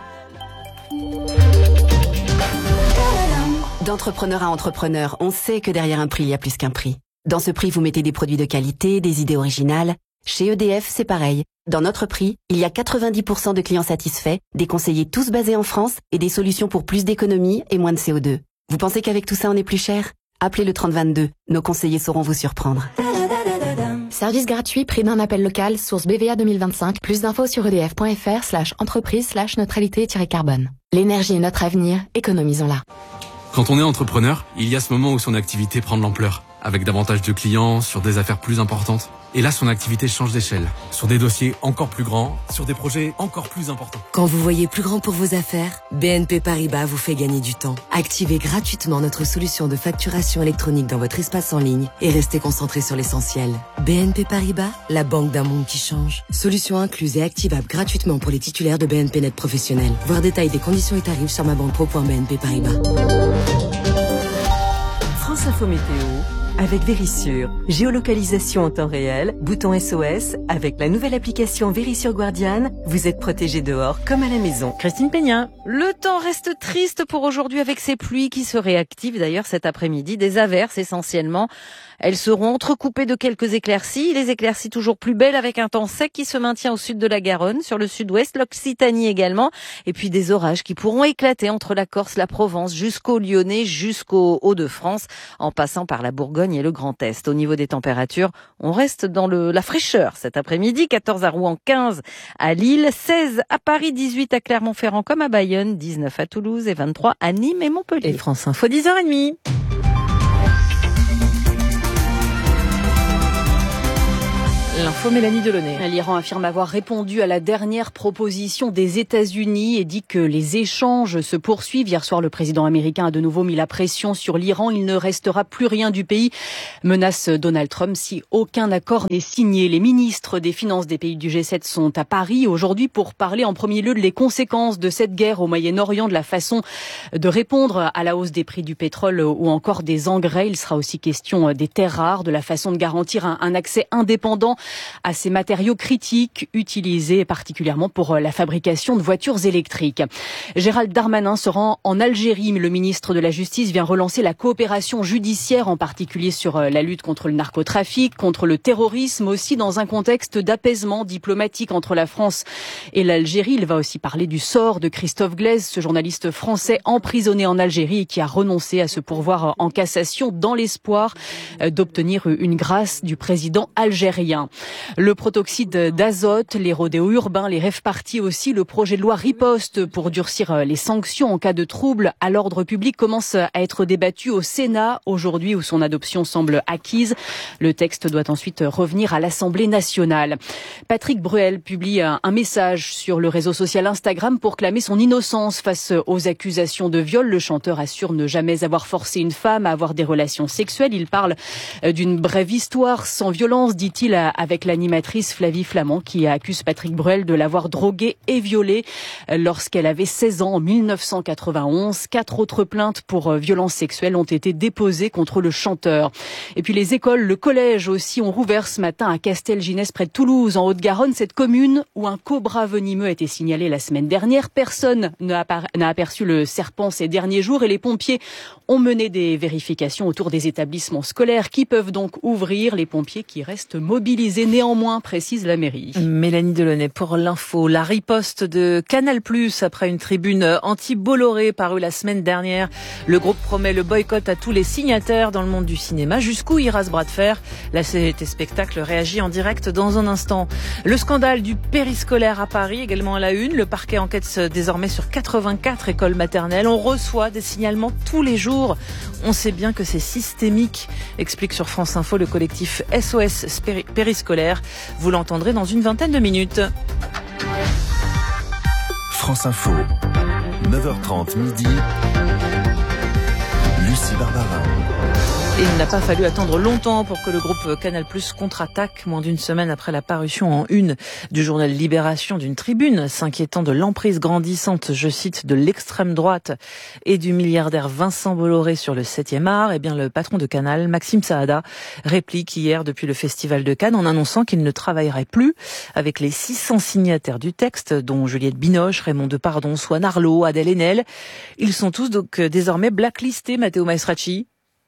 D'entrepreneur à entrepreneur, on sait que derrière un prix, il y a plus qu'un prix. Dans ce prix, vous mettez des produits de qualité, des idées originales. Chez E D F, c'est pareil. Dans notre prix, il y a quatre-vingt-dix pour cent de clients satisfaits, des conseillers tous basés en France et des solutions pour plus d'économie et moins de C O deux. Vous pensez qu'avec tout ça, on est plus cher? Appelez le trente vingt-deux. Nos conseillers sauront vous surprendre. Service gratuit, prix d'un appel local, source B V A deux mille vingt-cinq. Plus d'infos sur edf.fr slash entreprise slash neutralité-carbone. L'énergie est notre avenir, économisons-la. Quand on est entrepreneur, il y a ce moment où son activité prend de l'ampleur, avec davantage de clients, sur des affaires plus importantes. Et là, son activité change d'échelle, sur des dossiers encore plus grands, sur des projets encore plus importants. Quand vous voyez plus grand pour vos affaires, B N P Paribas vous fait gagner du temps. Activez gratuitement notre solution de facturation électronique dans votre espace en ligne et restez concentré sur l'essentiel. B N P Paribas, la banque d'un monde qui change. Solution incluse et activable gratuitement pour les titulaires de B N P Net professionnels. Voir détail des conditions et tarifs sur ma banque pro point b n p paribas. France Info Météo avec Vérissure. Géolocalisation en temps réel, bouton S O S. Avec la nouvelle application Vérissure Guardian, vous êtes protégé dehors comme à la maison. Christine Peña. Le temps reste triste pour aujourd'hui avec ces pluies qui se réactivent d'ailleurs cet après-midi. Des averses essentiellement. Elles seront entrecoupées de quelques éclaircies. Les éclaircies toujours plus belles avec un temps sec qui se maintient au sud de la Garonne, sur le sud-ouest, l'Occitanie également. Et puis des orages qui pourront éclater entre la Corse, la Provence, jusqu'au Lyonnais, jusqu'au Hauts-de-France, en passant par la Bourgogne Bourgogne et le Grand Est. Au niveau des températures, on reste dans le, la fraîcheur cet après-midi. quatorze à Rouen, quinze à Lille, seize à Paris, dix-huit à Clermont-Ferrand comme à Bayonne, dix-neuf à Toulouse et vingt-trois à Nîmes et Montpellier. Et France Info, dix heures trente. L'info, Mélanie Delaunay. L'Iran affirme avoir répondu à la dernière proposition des États-Unis et dit que les échanges se poursuivent. Hier soir, le président américain a de nouveau mis la pression sur l'Iran. Il ne restera plus rien du pays, menace Donald Trump, si aucun accord n'est signé. Les ministres des Finances des pays du G sept sont à Paris aujourd'hui pour parler en premier lieu des conséquences de cette guerre au Moyen-Orient, de la façon de répondre à la hausse des prix du pétrole ou encore des engrais. Il sera aussi question des terres rares, de la façon de garantir un, un accès indépendant à ces matériaux critiques utilisés particulièrement pour la fabrication de voitures électriques. Gérald Darmanin se rend en Algérie. Le ministre de la Justice vient relancer la coopération judiciaire, en particulier sur la lutte contre le narcotrafic, contre le terrorisme, aussi dans un contexte d'apaisement diplomatique entre la France et l'Algérie. Il va aussi parler du sort de Christophe Glaise, ce journaliste français emprisonné en Algérie et qui a renoncé à se pourvoir en cassation dans l'espoir d'obtenir une grâce du président algérien. Le protoxyde d'azote, les rodéos urbains, les rave-parties aussi, le projet de loi riposte pour durcir les sanctions en cas de troubles à l'ordre public commence à être débattu au Sénat aujourd'hui où son adoption semble acquise. Le texte doit ensuite revenir à l'Assemblée nationale. Patrick Bruel publie un message sur le réseau social Instagram pour clamer son innocence face aux accusations de viol. Le chanteur assure ne jamais avoir forcé une femme à avoir des relations sexuelles. Il parle d'une brève histoire sans violence, dit-il, avec avec l'animatrice Flavie Flamand qui accuse Patrick Bruel de l'avoir droguée et violée lorsqu'elle avait seize ans en mille neuf cent quatre-vingt-onze. Quatre autres plaintes pour violences sexuelles ont été déposées contre le chanteur. Et puis les écoles, le collège aussi ont rouvert ce matin à Castelginest près de Toulouse en Haute-Garonne, cette commune où un cobra venimeux a été signalé la semaine dernière. Personne n'a aperçu le serpent ces derniers jours et les pompiers ont mené des vérifications autour des établissements scolaires qui peuvent donc ouvrir. Les pompiers qui restent mobilisés néanmoins, précise la mairie. Mélanie Delaunay pour l'info. La riposte de Canal+ après une tribune anti-Bolloré parue la semaine dernière. Le groupe promet le boycott à tous les signataires dans le monde du cinéma. Jusqu'où ira ce bras de fer? La C G T Spectacle réagit en direct dans un instant. Le scandale du périscolaire à Paris, également à la une. Le parquet enquête désormais sur quatre-vingt-quatre écoles maternelles. On reçoit des signalements tous les jours. On sait bien que c'est systémique, explique sur France Info le collectif S O S Périscolaire. Vous l'entendrez dans une vingtaine de minutes. France Info, neuf heures trente midi. Lucie Barbara. Et il n'a pas fallu attendre longtemps pour que le groupe Canal+ contre-attaque, moins d'une semaine après la parution en une du journal Libération d'une tribune s'inquiétant de l'emprise grandissante, je cite, de l'extrême droite et du milliardaire Vincent Bolloré sur le septième art. Eh bien, le patron de Canal, Maxime Saada, réplique hier depuis le Festival de Cannes en annonçant qu'il ne travaillerait plus avec les six cents signataires du texte, dont Juliette Binoche, Raymond Depardon, Swan Arlo, Adèle Haenel. Ils sont tous donc désormais blacklistés, Matteo Maestracci.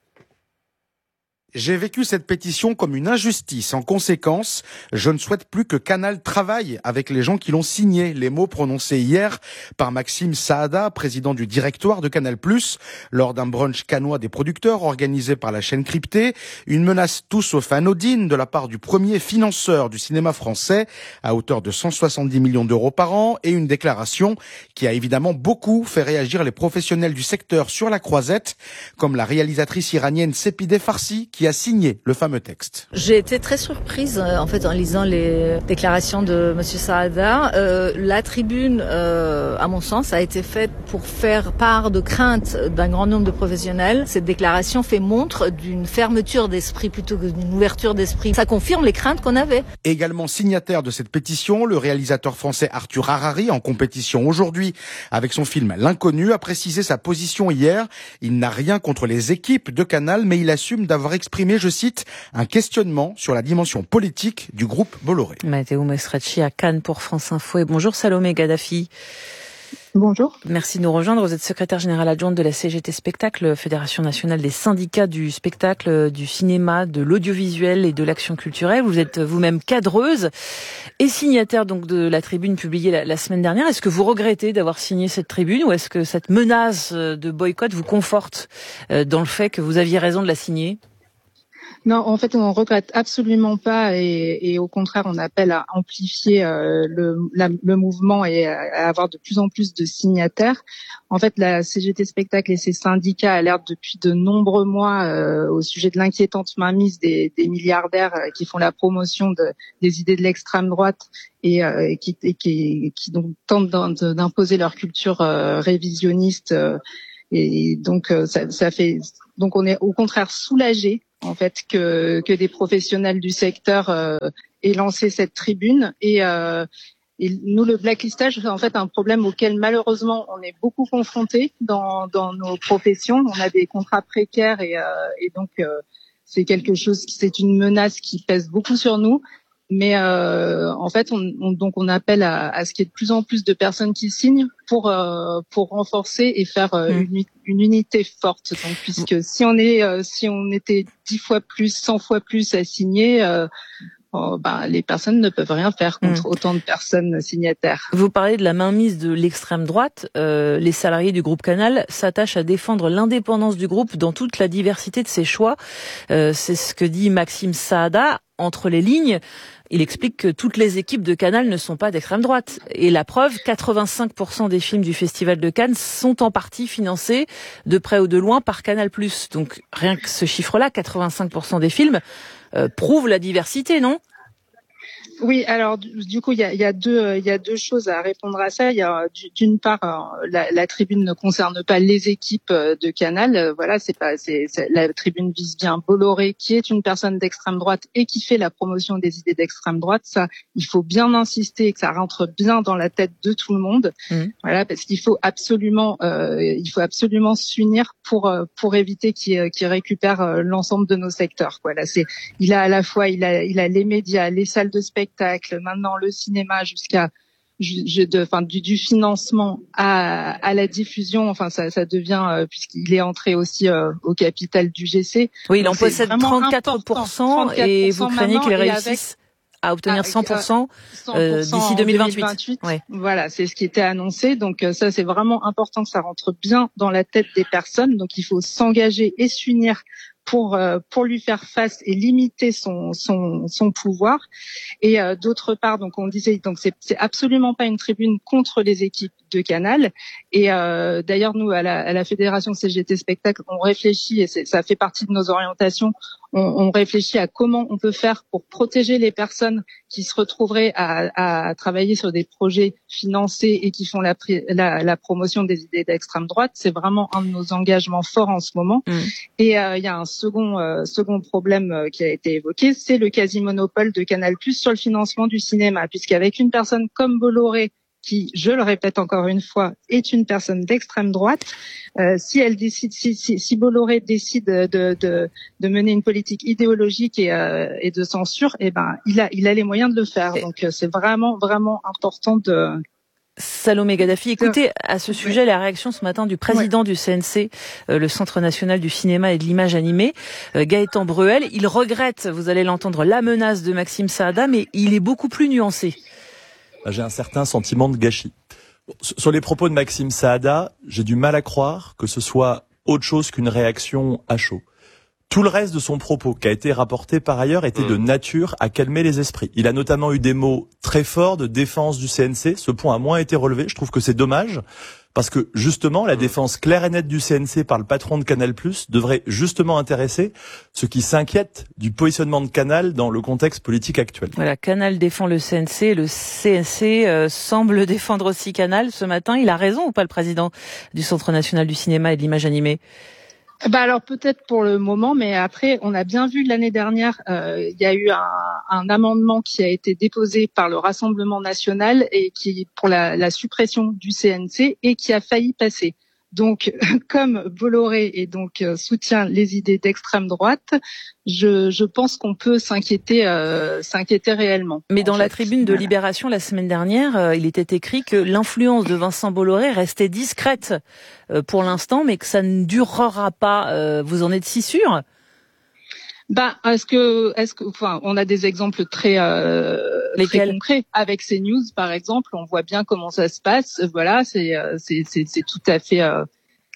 J'ai vécu cette pétition comme une injustice. En conséquence, je ne souhaite plus que Canal travaille avec les gens qui l'ont signé. Les mots prononcés hier par Maxime Saada, président du directoire de Canal+, lors d'un brunch cannois des producteurs organisé par la chaîne cryptée. Une menace tout sauf anodine de la part du premier financeur du cinéma français à hauteur de cent soixante-dix millions d'euros par an et une déclaration qui a évidemment beaucoup fait réagir les professionnels du secteur sur la croisette, comme la réalisatrice iranienne Sepideh Farsi qui a signé le fameux texte. J'ai été très surprise en fait en lisant les déclarations de Monsieur Saada. Euh, la tribune, euh, à mon sens, a été faite pour faire part de craintes d'un grand nombre de professionnels. Cette déclaration fait montre d'une fermeture d'esprit plutôt que d'une ouverture d'esprit. Ça confirme les craintes qu'on avait. Également signataire de cette pétition, le réalisateur français Arthur Harari, en compétition aujourd'hui avec son film L'Inconnu, a précisé sa position hier. Il n'a rien contre les équipes de Canal, mais il assume d'avoir exprimé exprimé, je cite, un questionnement sur la dimension politique du groupe Bolloré. Matteo Maestracci à Cannes pour France Info. Et bonjour Salomé Gaddafi. Bonjour. Merci de nous rejoindre. Vous êtes secrétaire générale adjointe de la C G T Spectacle, Fédération nationale des syndicats du spectacle, du cinéma, de l'audiovisuel et de l'action culturelle. Vous êtes vous-même cadreuse et signataire donc de la tribune publiée la, la semaine dernière. Est-ce que vous regrettez d'avoir signé cette tribune ou est-ce que cette menace de boycott vous conforte dans le fait que vous aviez raison de la signer ? Non, en fait, on regrette absolument pas et, et au contraire, on appelle à amplifier euh, le, la, le mouvement et à, à avoir de plus en plus de signataires. En fait, la C G T Spectacle et ses syndicats alertent depuis de nombreux mois euh, au sujet de l'inquiétante mainmise des, des milliardaires euh, qui font la promotion de, des idées de l'extrême droite et, euh, et qui, et qui, qui donc tentent d'imposer leur culture euh, révisionniste. Euh, et donc, euh, ça, ça fait. Donc, on est au contraire soulagés en fait que que des professionnels du secteur euh, aient lancé cette tribune et, euh, et nous le blacklistage c'est en fait un problème auquel malheureusement on est beaucoup confrontés dans dans nos professions. On a des contrats précaires et, euh, et donc euh, c'est quelque chose c'est une menace qui pèse beaucoup sur nous. Mais euh, en fait, on, on, donc on appelle à, à ce qu'il y ait de plus en plus de personnes qui signent pour euh, pour renforcer et faire euh, mmh. une, une unité forte. Donc, puisque si on est euh, si on était dix fois plus, cent fois plus à signer, euh, oh, ben, les personnes ne peuvent rien faire contre mmh. autant de personnes signataires. Vous parlez de la mainmise de l'extrême droite. Euh, les salariés du groupe Canal s'attachent à défendre l'indépendance du groupe dans toute la diversité de ses choix. Euh, c'est ce que dit Maxime Saada. Entre les lignes, il explique que toutes les équipes de Canal ne sont pas d'extrême droite. Et la preuve, quatre-vingt-cinq pour cent des films du Festival de Cannes sont en partie financés de près ou de loin par Canal+. Donc rien que ce chiffre-là, quatre-vingt-cinq pour cent des films, euh, prouve la diversité, non ? Oui, alors du, du coup, il y a, y a deux, il y a deux choses à répondre à ça. Il y a d'une part, la, la tribune ne concerne pas les équipes de Canal. Voilà, c'est pas, c'est, c'est la tribune vise bien Bolloré, qui est une personne d'extrême droite et qui fait la promotion des idées d'extrême droite. Ça, il faut bien insister et que ça rentre bien dans la tête de tout le monde. Mmh. Voilà, parce qu'il faut absolument, euh, il faut absolument s'unir pour pour éviter qu'il, qu'il récupère l'ensemble de nos secteurs. Voilà, c'est, il a à la fois, il a, il a les médias, les salles de spectacle, maintenant le cinéma, jusqu'à je, de, enfin, du, du financement à, à la diffusion. Enfin, ça, ça devient euh, puisqu'il est entré aussi euh, au capital du G C. Oui, il en possède trente-quatre pour cent et vous craignez qu'il réussisse à obtenir cent pour cent, euh, d'ici deux mille vingt-huit. deux mille vingt-huit. Ouais. Voilà, c'est ce qui était annoncé. Donc ça, c'est vraiment important que ça rentre bien dans la tête des personnes. Donc il faut s'engager et s'unir pour euh, pour lui faire face et limiter son son son pouvoir. Et euh, d'autre part, donc on disait, donc c'est c'est absolument pas une tribune contre les équipes de Canal. Et euh, d'ailleurs, nous à la à la fédération C G T Spectacle, on réfléchit et c'est, ça fait partie de nos orientations. On, on réfléchit à comment on peut faire pour protéger les personnes qui se retrouveraient à, à travailler sur des projets financés et qui font la, la, la promotion des idées d'extrême droite. C'est vraiment un de nos engagements forts en ce moment. Mmh. Et il euh, y a un second euh, second problème euh, qui a été évoqué, c'est le quasi-monopole de Canal+ sur le financement du cinéma, puisqu'avec une personne comme Bolloré, qui, je le répète encore une fois, est une personne d'extrême droite, euh, si elle décide, si, si, si Bolloré décide de, de, de mener une politique idéologique et, euh, et de censure, eh ben, il a, il a les moyens de le faire. Donc, euh, c'est vraiment, vraiment important de. Salomé Gaddafi, écoutez à ce sujet la réaction ce matin du président ouais. du C N C, euh, le Centre national du cinéma et de l'image animée, euh, Gaëtan Breuel. Il regrette, vous allez l'entendre, la menace de Maxime Saada, mais il est beaucoup plus nuancé. J'ai un certain sentiment de gâchis. Sur les propos de Maxime Saada, j'ai du mal à croire que ce soit autre chose qu'une réaction à chaud. Tout le reste de son propos, qui a été rapporté par ailleurs, était de nature à calmer les esprits. Il a notamment eu des mots très forts de défense du C N C. Ce point a moins été relevé. Je trouve que c'est dommage. Parce que, justement, la défense claire et nette du C N C par le patron de Canal+, devrait justement intéresser ceux qui s'inquiètent du positionnement de Canal dans le contexte politique actuel. Voilà, Canal défend le C N C, le C N C euh, semble défendre aussi Canal. Ce matin, il a raison ou pas, le président du Centre national du cinéma et de l'image animée ? Bah alors peut-être pour le moment, mais après on a bien vu l'année dernière, euh, il y a eu un, un amendement qui a été déposé par le Rassemblement national et qui pour la, la suppression du C N C et qui a failli passer. Donc, comme Bolloré et donc euh, soutient les idées d'extrême droite, je, je pense qu'on peut s'inquiéter, euh, s'inquiéter réellement. Mais dans fait. la tribune de voilà. Libération la semaine dernière, euh, il était écrit que l'influence de Vincent Bolloré restait discrète euh, pour l'instant, mais que ça ne durera pas. Euh, vous en êtes si sûr ? Ben, est-ce que, est-ce que, enfin, on a des exemples très, euh, très concrets avec CNews, par exemple. On voit bien comment ça se passe. Voilà, c'est, c'est, c'est, c'est tout à fait, euh,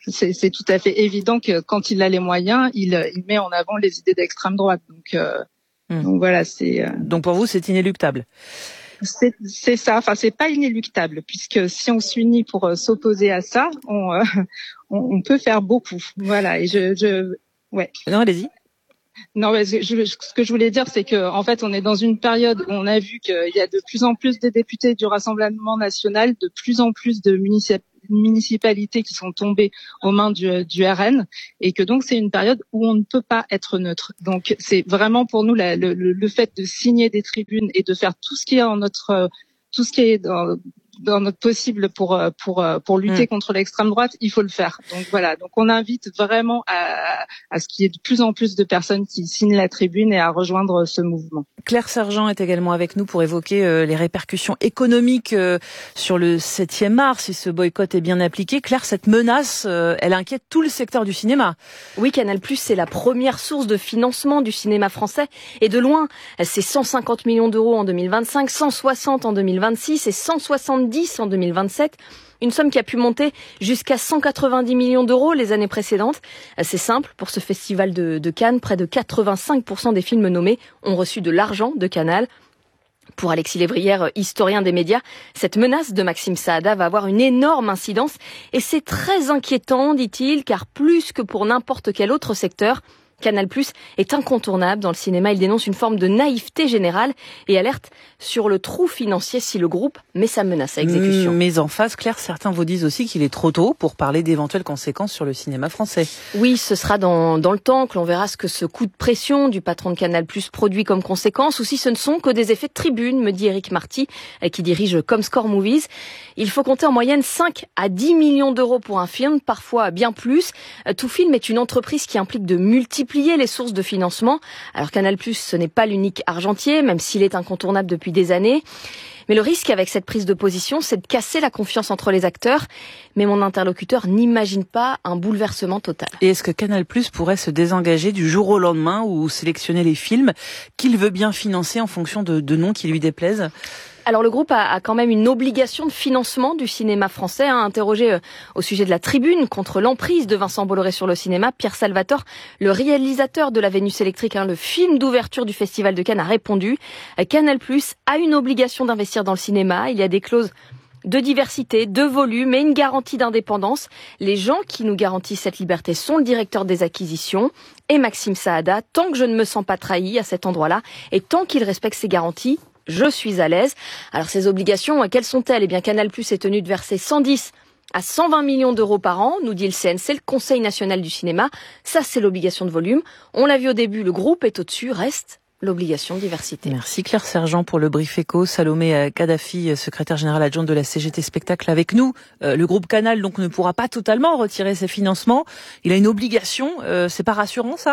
c'est, c'est tout à fait évident que quand il a les moyens, il, il met en avant les idées d'extrême droite. Donc, euh, mmh. donc voilà, c'est. Euh... Donc pour vous, c'est inéluctable. C'est, c'est ça. Enfin, c'est pas inéluctable puisque si on s'unit pour euh, s'opposer à ça, on, euh, on, on peut faire beaucoup. Voilà. Et je, je, ouais. Non, allez-y. Non, mais je, je, ce que je voulais dire, c'est que en fait, on est dans une période où on a vu qu'il y a de plus en plus de députés du Rassemblement national, de plus en plus de municip- municipalités qui sont tombées aux mains du, du R N, et que donc c'est une période où on ne peut pas être neutre. Donc c'est vraiment pour nous la, le, le fait de signer des tribunes et de faire tout ce qui est en notre, tout ce qui est dans, dans notre possible pour pour pour lutter mmh. contre l'extrême droite, il faut le faire. Donc voilà, donc on invite vraiment à à ce qu'il y ait de plus en plus de personnes qui signent la tribune et à rejoindre ce mouvement. Claire Sergent est également avec nous pour évoquer euh, les répercussions économiques euh, sur le septième art si ce boycott est bien appliqué. Claire, cette menace, euh, elle inquiète tout le secteur du cinéma. Oui, Canal+, c'est la première source de financement du cinéma français et de loin, c'est cent cinquante millions d'euros en deux mille vingt-cinq, cent soixante en deux mille vingt-six et cent soixante-dix en deux mille vingt-sept. Une somme qui a pu monter jusqu'à cent quatre-vingt-dix millions d'euros les années précédentes. C'est simple, pour ce festival de, de Cannes, près de quatre-vingt-cinq pour cent des films nommés ont reçu de l'argent de Canal. Pour Alexis Lévrière, historien des médias, cette menace de Maxime Saada va avoir une énorme incidence. Et c'est très inquiétant, dit-il, car plus que pour n'importe quel autre secteur, Canal+ est incontournable dans le cinéma. Il dénonce une forme de naïveté générale et alerte sur le trou financier si le groupe met sa menace à exécution. Mais en face, Claire, certains vous disent aussi qu'il est trop tôt pour parler d'éventuelles conséquences sur le cinéma français. Oui, ce sera dans, dans le temps que l'on verra ce que ce coup de pression du patron de Canal+ produit comme conséquence, ou si ce ne sont que des effets de tribune, me dit Eric Marty, qui dirige Comscore Movies. Il faut compter en moyenne cinq à dix millions d'euros pour un film, parfois bien plus. Tout film est une entreprise qui implique de multiples les sources de financement. Alors Canal+, ce n'est pas l'unique argentier, même s'il est incontournable depuis des années. Mais le risque avec cette prise de position, c'est de casser la confiance entre les acteurs. Mais mon interlocuteur n'imagine pas un bouleversement total. Et est-ce que Canal+ pourrait se désengager du jour au lendemain ou sélectionner les films qu'il veut bien financer en fonction de, de noms qui lui déplaisent ? Alors le groupe a, a quand même une obligation de financement du cinéma français. Hein, interrogé euh, au sujet de la tribune contre l'emprise de Vincent Bolloré sur le cinéma, Pierre Salvatore, le réalisateur de La Vénus électrique, hein, le film d'ouverture du Festival de Cannes, a répondu euh, Canal+ a une obligation d'investir dans le cinéma. Il y a des clauses de diversité, de volume et une garantie d'indépendance. Les gens qui nous garantissent cette liberté sont le directeur des acquisitions et Maxime Saada. Tant que je ne me sens pas trahi à cet endroit-là et tant qu'il respecte ses garanties, je suis à l'aise. Alors ces obligations, quelles sont-elles ? Eh bien, Canal+ est tenu de verser cent dix à cent vingt millions d'euros par an, nous dit le C N C, le Conseil national du cinéma. Ça, c'est l'obligation de volume. On l'a vu au début, le groupe est au-dessus, reste l'obligation de diversité. Merci Claire Sergent pour le brief éco. Salomé Kadhafi, secrétaire générale adjointe de la C G T Spectacle avec nous. Euh, le groupe Canal donc ne pourra pas totalement retirer ses financements. Il a une obligation. Euh, c'est pas rassurant ça ?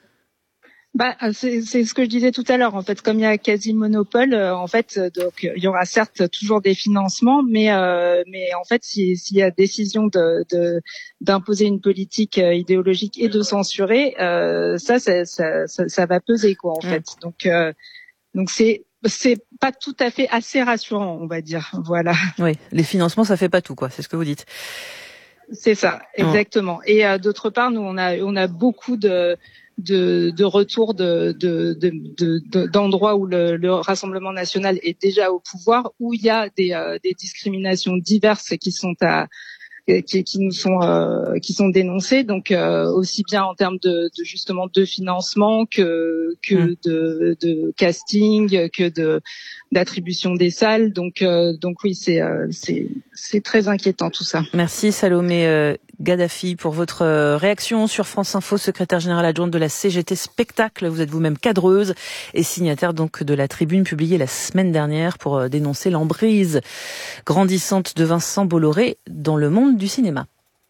Bah, c'est, c'est ce que je disais tout à l'heure. En fait, comme il y a quasi monopole, euh, en fait, donc il y aura certes toujours des financements, mais euh, mais en fait, s'il si y a décision de, de d'imposer une politique idéologique et de censurer, euh, ça, ça, ça, ça, ça va peser quoi, en mmh. fait. Donc euh, donc c'est c'est pas tout à fait assez rassurant, on va dire. Voilà. Oui, les financements, ça fait pas tout, quoi. C'est ce que vous dites. C'est ça, exactement. Mmh. Et euh, d'autre part, nous, on a on a beaucoup de de, de retour de, de, de, de, d'endroits où le, le Rassemblement national est déjà au pouvoir, où il y a des, euh, des discriminations diverses qui sont à qui, qui nous sont euh, qui sont dénoncées, donc euh, aussi bien en termes de, de justement de financement que que mmh. de, de casting, que de d'attribution des salles. Donc euh, donc oui, c'est euh, c'est c'est très inquiétant tout ça. Merci Salomé euh, Kadhafi pour votre réaction sur France Info, secrétaire générale adjointe de la C G T Spectacle. Vous êtes vous-même cadreuse et signataire donc de la tribune publiée la semaine dernière pour dénoncer l'emprise grandissante de Vincent Bolloré dans le monde du cinéma.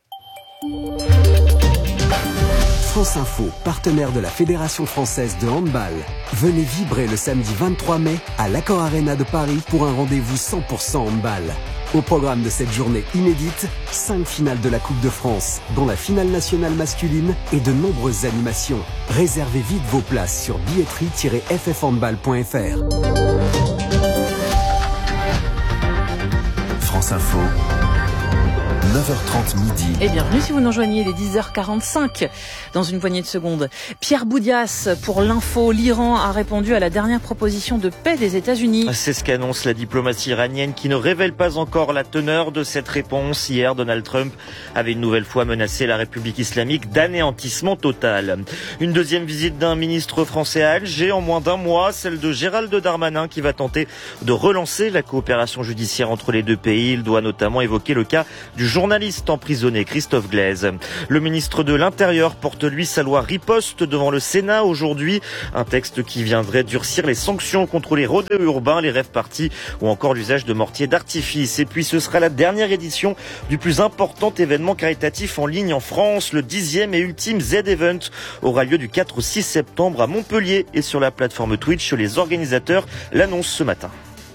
France Info, partenaire de la Fédération française de handball. Venez vibrer le samedi vingt-trois mai à l'Accor Arena de Paris pour un rendez-vous cent pour cent handball. Au programme de cette journée inédite, cinq finales de la Coupe de France, dont la finale nationale masculine et de nombreuses animations. Réservez vite vos places sur billetterie tiret f f handball point f r. France Info. neuf heures trente midi. Et bienvenue si vous nous rejoignez, il est dix heures quarante-cinq dans une poignée de secondes. Pierre Boudias, pour l'info, l'Iran a répondu à la dernière proposition de paix des États-Unis. C'est ce qu'annonce la diplomatie iranienne qui ne révèle pas encore la teneur de cette réponse. Hier, Donald Trump avait une nouvelle fois menacé la République islamique d'anéantissement total. Une deuxième visite d'un ministre français à Alger en moins d'un mois, celle de Gérald Darmanin qui va tenter de relancer la coopération judiciaire entre les deux pays. Il doit notamment évoquer le cas du journaliste emprisonné Christophe Glaise. Le ministre de l'Intérieur porte lui sa loi riposte devant le Sénat aujourd'hui. Un texte qui viendrait durcir les sanctions contre les rodéos urbains, les rave-parties ou encore l'usage de mortiers d'artifice. Et puis ce sera la dernière édition du plus important événement caritatif en ligne en France. Le dixième et ultime Z-Event aura lieu du quatre au six septembre à Montpellier et sur la plateforme Twitch. Les organisateurs l'annoncent ce matin.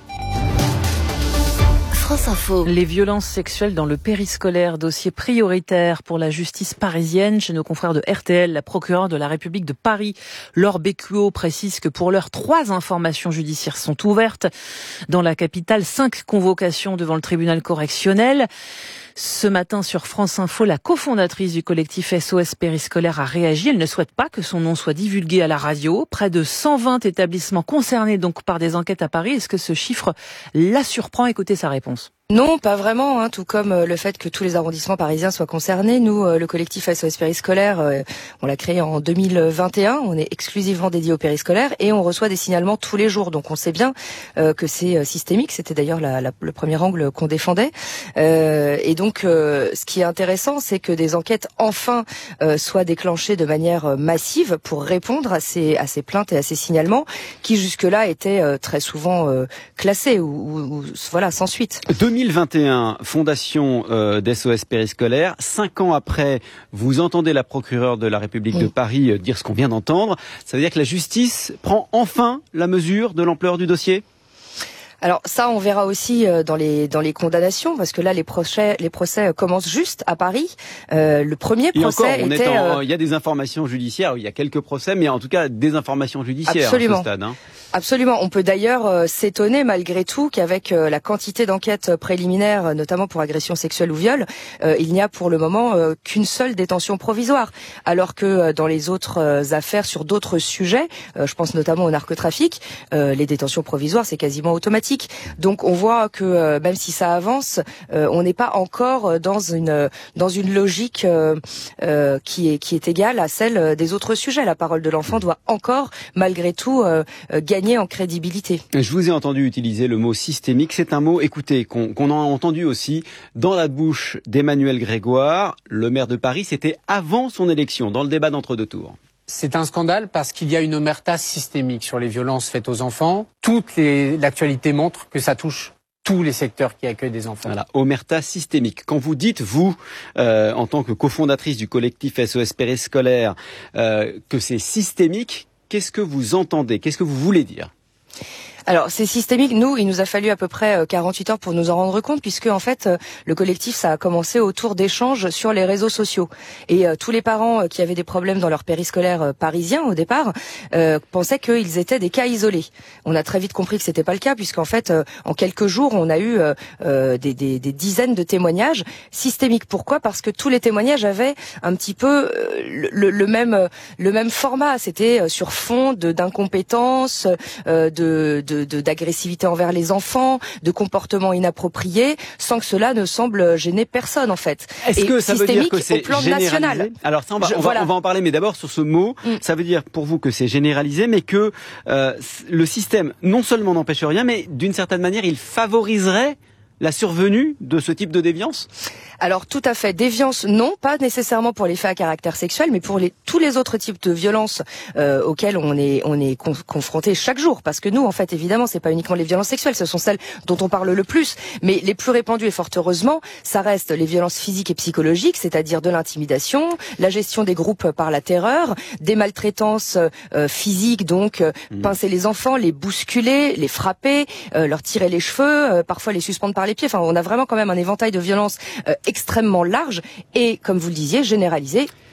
France Info. Les violences sexuelles dans le périscolaire, dossier prioritaire pour la justice parisienne. Chez nos confrères de R T L, la procureure de la République de Paris, Laure Bécuot, précise que pour l'heure, trois informations judiciaires sont ouvertes. Dans la capitale, cinq convocations devant le tribunal correctionnel. Ce matin sur France Info, la cofondatrice du collectif S O S Périscolaire a réagi. Elle ne souhaite pas que son nom soit divulgué à la radio. Près de cent vingt établissements concernés donc par des enquêtes à Paris. Est-ce que ce chiffre la surprend? Écoutez sa réponse. Non, pas vraiment, hein, tout comme euh, le fait que tous les arrondissements parisiens soient concernés. Nous, euh, le collectif S O S Périscolaire, euh, on l'a créé en deux mille vingt et un, on est exclusivement dédié au périscolaire et on reçoit des signalements tous les jours. Donc on sait bien euh, que c'est euh, systémique, c'était d'ailleurs la, la, le premier angle qu'on défendait. Euh, et donc euh, ce qui est intéressant, c'est que des enquêtes enfin euh, soient déclenchées de manière massive pour répondre à ces, à ces plaintes et à ces signalements qui jusque-là étaient euh, très souvent euh, classés ou, ou, ou voilà, sans suite. deux mille vingt et un, fondation euh, d'S O S Périscolaire. Cinq ans après, vous entendez la procureure de la République oui. de Paris euh, dire ce qu'on vient d'entendre. Ça veut dire que la justice prend enfin la mesure de l'ampleur du dossier ? Alors ça, on verra aussi dans les dans les condamnations, parce que là, les procès les procès commencent juste à Paris. Euh, le premier Et procès encore, on était. Est en, il y a des informations judiciaires, il y a quelques procès, mais en tout cas des informations judiciaires Absolument. à ce stade. Hein. Absolument. On peut d'ailleurs euh, s'étonner malgré tout qu'avec euh, la quantité d'enquêtes préliminaires, notamment pour agression sexuelle ou viol, euh, il n'y a pour le moment euh, qu'une seule détention provisoire, alors que euh, dans les autres euh, affaires sur d'autres sujets, euh, je pense notamment au narcotrafic, euh, les détentions provisoires c'est quasiment automatique. Donc on voit que euh, même si ça avance, euh, on n'est pas encore dans une dans une logique euh, euh, qui est qui est égale à celle des autres sujets. La parole de l'enfant doit encore malgré tout euh, gagner en crédibilité. Je vous ai entendu utiliser le mot systémique. C'est un mot, écoutez, qu'on, qu'on a entendu aussi dans la bouche d'Emmanuel Grégoire, le maire de Paris. C'était avant son élection, dans le débat d'entre-deux tours. C'est un scandale parce qu'il y a une omerta systémique sur les violences faites aux enfants. Toute les, l'actualité montre que ça touche tous les secteurs qui accueillent des enfants. Voilà, omerta systémique. Quand vous dites, vous, euh, en tant que cofondatrice du collectif S O S Périscolaire, euh, que c'est systémique, qu'est-ce que vous entendez? Qu'est-ce que vous voulez dire? Alors c'est systémique. Nous, il nous a fallu à peu près quarante-huit heures pour nous en rendre compte, puisque en fait le collectif ça a commencé autour d'échanges sur les réseaux sociaux. Et euh, tous les parents euh, qui avaient des problèmes dans leur périscolaire euh, parisien au départ euh, pensaient qu'ils étaient des cas isolés. On a très vite compris que c'était pas le cas, puisqu'en fait euh, en quelques jours on a eu euh, euh, des, des, des dizaines de témoignages systémiques. Pourquoi? Parce que tous les témoignages avaient un petit peu euh, le, le même le même format. C'était sur fond de d'incompétence, euh, de, de De, d'agressivité envers les enfants, de comportements inappropriés, sans que cela ne semble gêner personne en fait. Est-ce Et que ça veut dire que c'est généralisé? National. Alors ça, on va, Je, on, va, voilà. on va en parler, mais d'abord sur ce mot, mm. ça veut dire pour vous que c'est généralisé, mais que euh, le système non seulement n'empêche rien, mais d'une certaine manière, il favoriserait la survenue de ce type de déviance? Alors tout à fait, déviance non, pas nécessairement pour les faits à caractère sexuel, mais pour les, tous les autres types de violences euh, auxquelles on est on est con, confronté chaque jour. Parce que nous, en fait, évidemment, c'est pas uniquement les violences sexuelles, ce sont celles dont on parle le plus, mais les plus répandues et fort heureusement, ça reste les violences physiques et psychologiques, c'est-à-dire de l'intimidation, la gestion des groupes par la terreur, des maltraitances euh, physiques, donc euh, mmh. pincer les enfants, les bousculer, les frapper, euh, leur tirer les cheveux, euh, parfois les suspendre par les pieds. Enfin, on a vraiment quand même un éventail de violences euh, extrêmement large et, comme vous le disiez, généralisé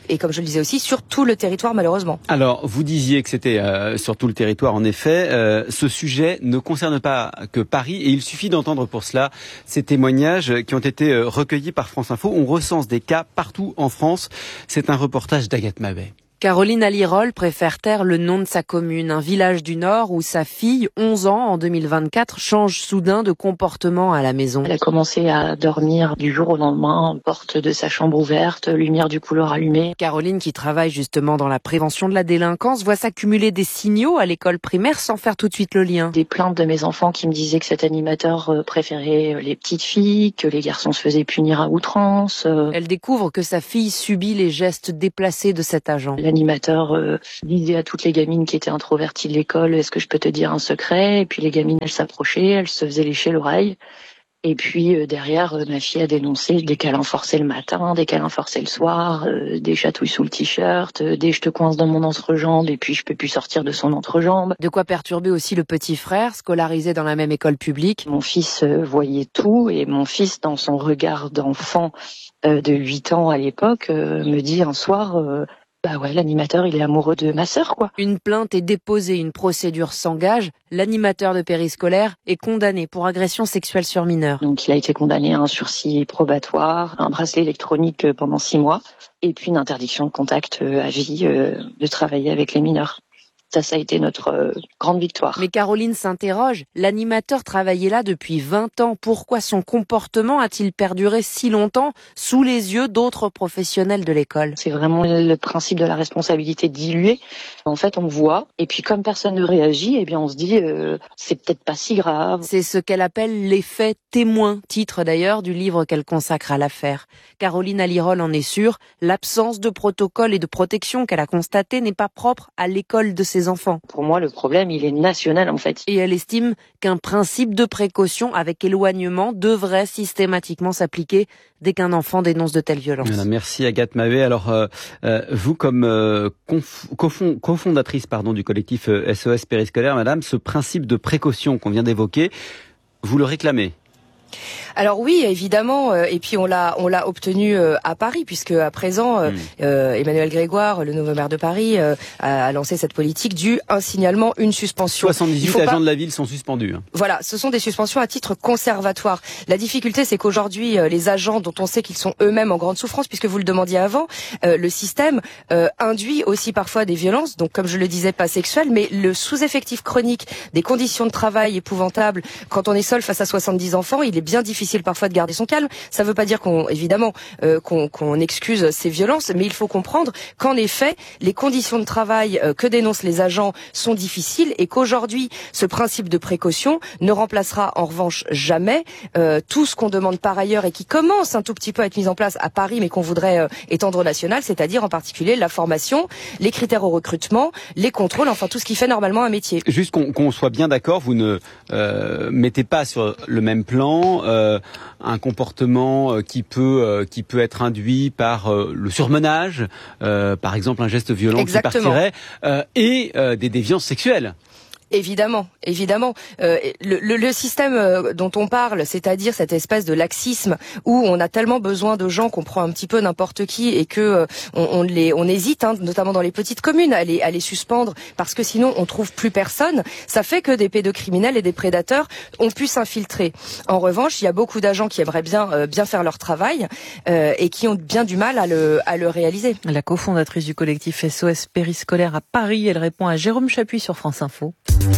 et comme je le disais aussi, sur tout le territoire malheureusement. Alors, vous disiez que c'était euh, sur tout le territoire, en effet. Euh, ce sujet ne concerne pas que Paris, et il suffit d'entendre pour cela ces témoignages qui ont été recueillis par France Info. On recense des cas partout en France. C'est un reportage d'Agathe Mabet. Caroline Alirol préfère taire le nom de sa commune, un village du Nord où sa fille, onze ans en deux mille vingt-quatre, change soudain de comportement à la maison. Elle a commencé à dormir du jour au lendemain, porte de sa chambre ouverte, lumière du couloir allumée. Caroline, qui travaille justement dans la prévention de la délinquance, voit s'accumuler des signaux à l'école primaire sans faire tout de suite le lien. Des plaintes de mes enfants qui me disaient que cet animateur préférait les petites filles, que les garçons se faisaient punir à outrance. Elle découvre que sa fille subit les gestes déplacés de cet agent. L'animateur euh, disait à toutes les gamines qui étaient introverties de l'école, est-ce que je peux te dire un secret? Et puis les gamines, elles s'approchaient, elles se faisaient lécher l'oreille. Et puis euh, derrière, euh, ma fille a dénoncé des câlins forcés le matin, des câlins forcés le soir, euh, des chatouilles sous le t-shirt, euh, des je te coince dans mon entrejambe et puis je peux plus sortir de son entrejambe. De quoi perturber aussi le petit frère, scolarisé dans la même école publique. Mon fils euh, voyait tout et mon fils, dans son regard d'enfant euh, de huit ans à l'époque, euh, me dit un soir... Euh, Bah ouais, l'animateur, il est amoureux de ma sœur, quoi. Une plainte est déposée, une procédure s'engage. L'animateur de périscolaire est condamné pour agression sexuelle sur mineur. Donc, il a été condamné à un sursis probatoire, un bracelet électronique pendant six mois, et puis une interdiction de contact à vie euh, de travailler avec les mineurs. Ça, ça a été notre euh, grande victoire. Mais Caroline s'interroge. L'animateur travaillait là depuis vingt ans. Pourquoi son comportement a-t-il perduré si longtemps sous les yeux d'autres professionnels de l'école? C'est vraiment le principe de la responsabilité diluée. En fait, on voit, et puis comme personne ne réagit, eh bien, on se dit, euh, c'est peut-être pas si grave. C'est ce qu'elle appelle l'effet témoin, titre d'ailleurs du livre qu'elle consacre à l'affaire. Caroline Alirol en est sûre, l'absence de protocole et de protection qu'elle a constaté n'est pas propre à l'école de ses enfants. Pour moi, le problème, il est national, en fait. Et elle estime qu'un principe de précaution avec éloignement devrait systématiquement s'appliquer dès qu'un enfant dénonce de telles violences. Voilà, merci Agathe Mabet. Alors, euh, euh, vous, comme euh, conf- cofond- cofondatrice pardon, du collectif euh, S O S Périscolaire, madame, ce principe de précaution qu'on vient d'évoquer, vous le réclamez? Alors oui, évidemment, euh, et puis on l'a on l'a obtenu euh, à Paris, puisque à présent euh, mmh. euh, Emmanuel Grégoire, le nouveau maire de Paris, euh, a, a lancé cette politique du un signalement, une suspension. soixante-dix-huit agents pas... de la ville sont suspendus. Hein. Voilà, ce sont des suspensions à titre conservatoire. La difficulté, c'est qu'aujourd'hui, euh, les agents dont on sait qu'ils sont eux-mêmes en grande souffrance, puisque vous le demandiez avant, euh, le système euh, induit aussi parfois des violences, donc comme je le disais, pas sexuelles, mais le sous-effectif chronique, des conditions de travail épouvantables. Quand on est seul face à soixante-dix enfants, il est bien difficile difficile parfois de garder son calme. Ça ne veut pas dire qu'on, évidemment, euh, qu'on, qu'on excuse ces violences, mais il faut comprendre qu'en effet, les conditions de travail euh, que dénoncent les agents sont difficiles et qu'aujourd'hui, ce principe de précaution ne remplacera en revanche jamais euh, tout ce qu'on demande par ailleurs et qui commence un tout petit peu à être mis en place à Paris, mais qu'on voudrait euh, étendre au national, c'est-à-dire en particulier la formation, les critères au recrutement, les contrôles, enfin tout ce qui fait normalement un métier. Juste qu'on, qu'on soit bien d'accord, vous ne euh, mettez pas sur le même plan euh, un comportement qui peut euh, qui peut être induit par euh, le surmenage, euh, par exemple un geste violent Exactement. qui partirait, euh, et euh, des déviances sexuelles. Évidemment, évidemment. Euh, le, le, le système euh, dont on parle, c'est-à-dire cette espèce de laxisme où on a tellement besoin de gens qu'on prend un petit peu n'importe qui et que euh, on, on les, on hésite, hein, notamment dans les petites communes, à les, à les suspendre parce que sinon on trouve plus personne. Ça fait que des pédocriminels et des prédateurs ont pu s'infiltrer. En revanche, il y a beaucoup d'agents qui aimeraient bien, euh, bien faire leur travail euh, et qui ont bien du mal à le, à le réaliser. La cofondatrice du collectif S O S Périscolaire à Paris, elle répond à Jérôme Chapuis sur France Info.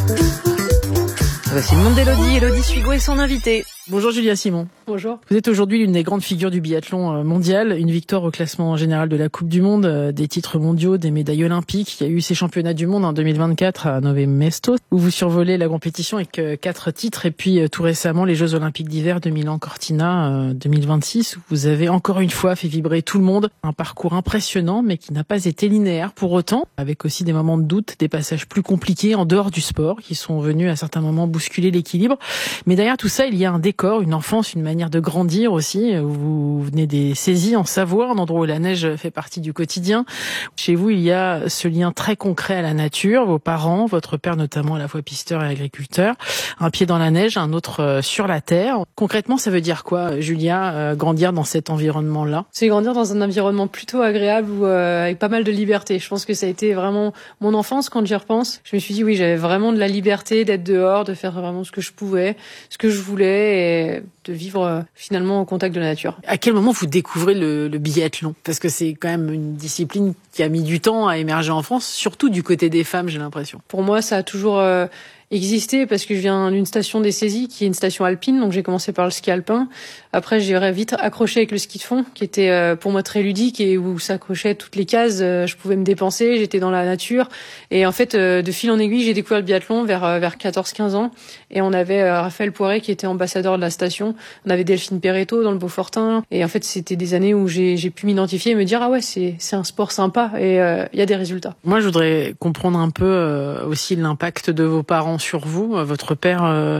Voici le monde d'Élodie. Élodie Suigo est son invitée. Bonjour Julia Simon. Bonjour. Vous êtes aujourd'hui l'une des grandes figures du biathlon mondial, une victoire au classement général de la Coupe du Monde, des titres mondiaux, des médailles olympiques. Il y a eu ces championnats du monde en deux mille vingt-quatre à Nové Mesto, où vous survolez la compétition avec quatre titres, et puis tout récemment les Jeux Olympiques d'hiver de Milan-Cortina deux mille vingt-six, où vous avez encore une fois fait vibrer tout le monde. Un parcours impressionnant, mais qui n'a pas été linéaire pour autant, avec aussi des moments de doute, des passages plus compliqués en dehors du sport, qui sont venus à certains moments bousculer l'équilibre. Mais derrière tout ça, il y a un déclic décor, une enfance, une manière de grandir aussi. Vous venez des Saisies en Savoie, un endroit où la neige fait partie du quotidien. Chez vous, il y a ce lien très concret à la nature. Vos parents, votre père notamment à la fois pisteur et agriculteur, un pied dans la neige, un autre sur la terre. Concrètement, ça veut dire quoi, Julia, euh, grandir dans cet environnement-là? C'est grandir dans un environnement plutôt agréable où, euh, avec pas mal de liberté. Je pense que ça a été vraiment mon enfance quand j'y repense. Je me suis dit oui, j'avais vraiment de la liberté d'être dehors, de faire vraiment ce que je pouvais, ce que je voulais et de vivre euh, finalement au contact de la nature. À quel moment vous découvrez le, le biathlon? Parce que c'est quand même une discipline qui a mis du temps à émerger en France, surtout du côté des femmes, j'ai l'impression. Pour moi, ça a toujours euh, existé parce que je viens d'une station des Saisies qui est une station alpine, donc j'ai commencé par le ski alpin. Après, j'ai vite accroché avec le ski de fond, qui était euh, pour moi très ludique et où s'accrochaient toutes les cases. Euh, je pouvais me dépenser, j'étais dans la nature. Et en fait, euh, de fil en aiguille, j'ai découvert le biathlon vers euh, vers quatorze quinze ans. Et on avait euh, Raphaël Poiré qui était ambassadeur de la station. On avait Delphine Perretto dans le Beaufortin. Et en fait, c'était des années où j'ai j'ai pu m'identifier et me dire ah ouais, c'est c'est un sport sympa et il euh, y a des résultats. Moi, je voudrais comprendre un peu euh, aussi l'impact de vos parents sur vous. Votre père euh,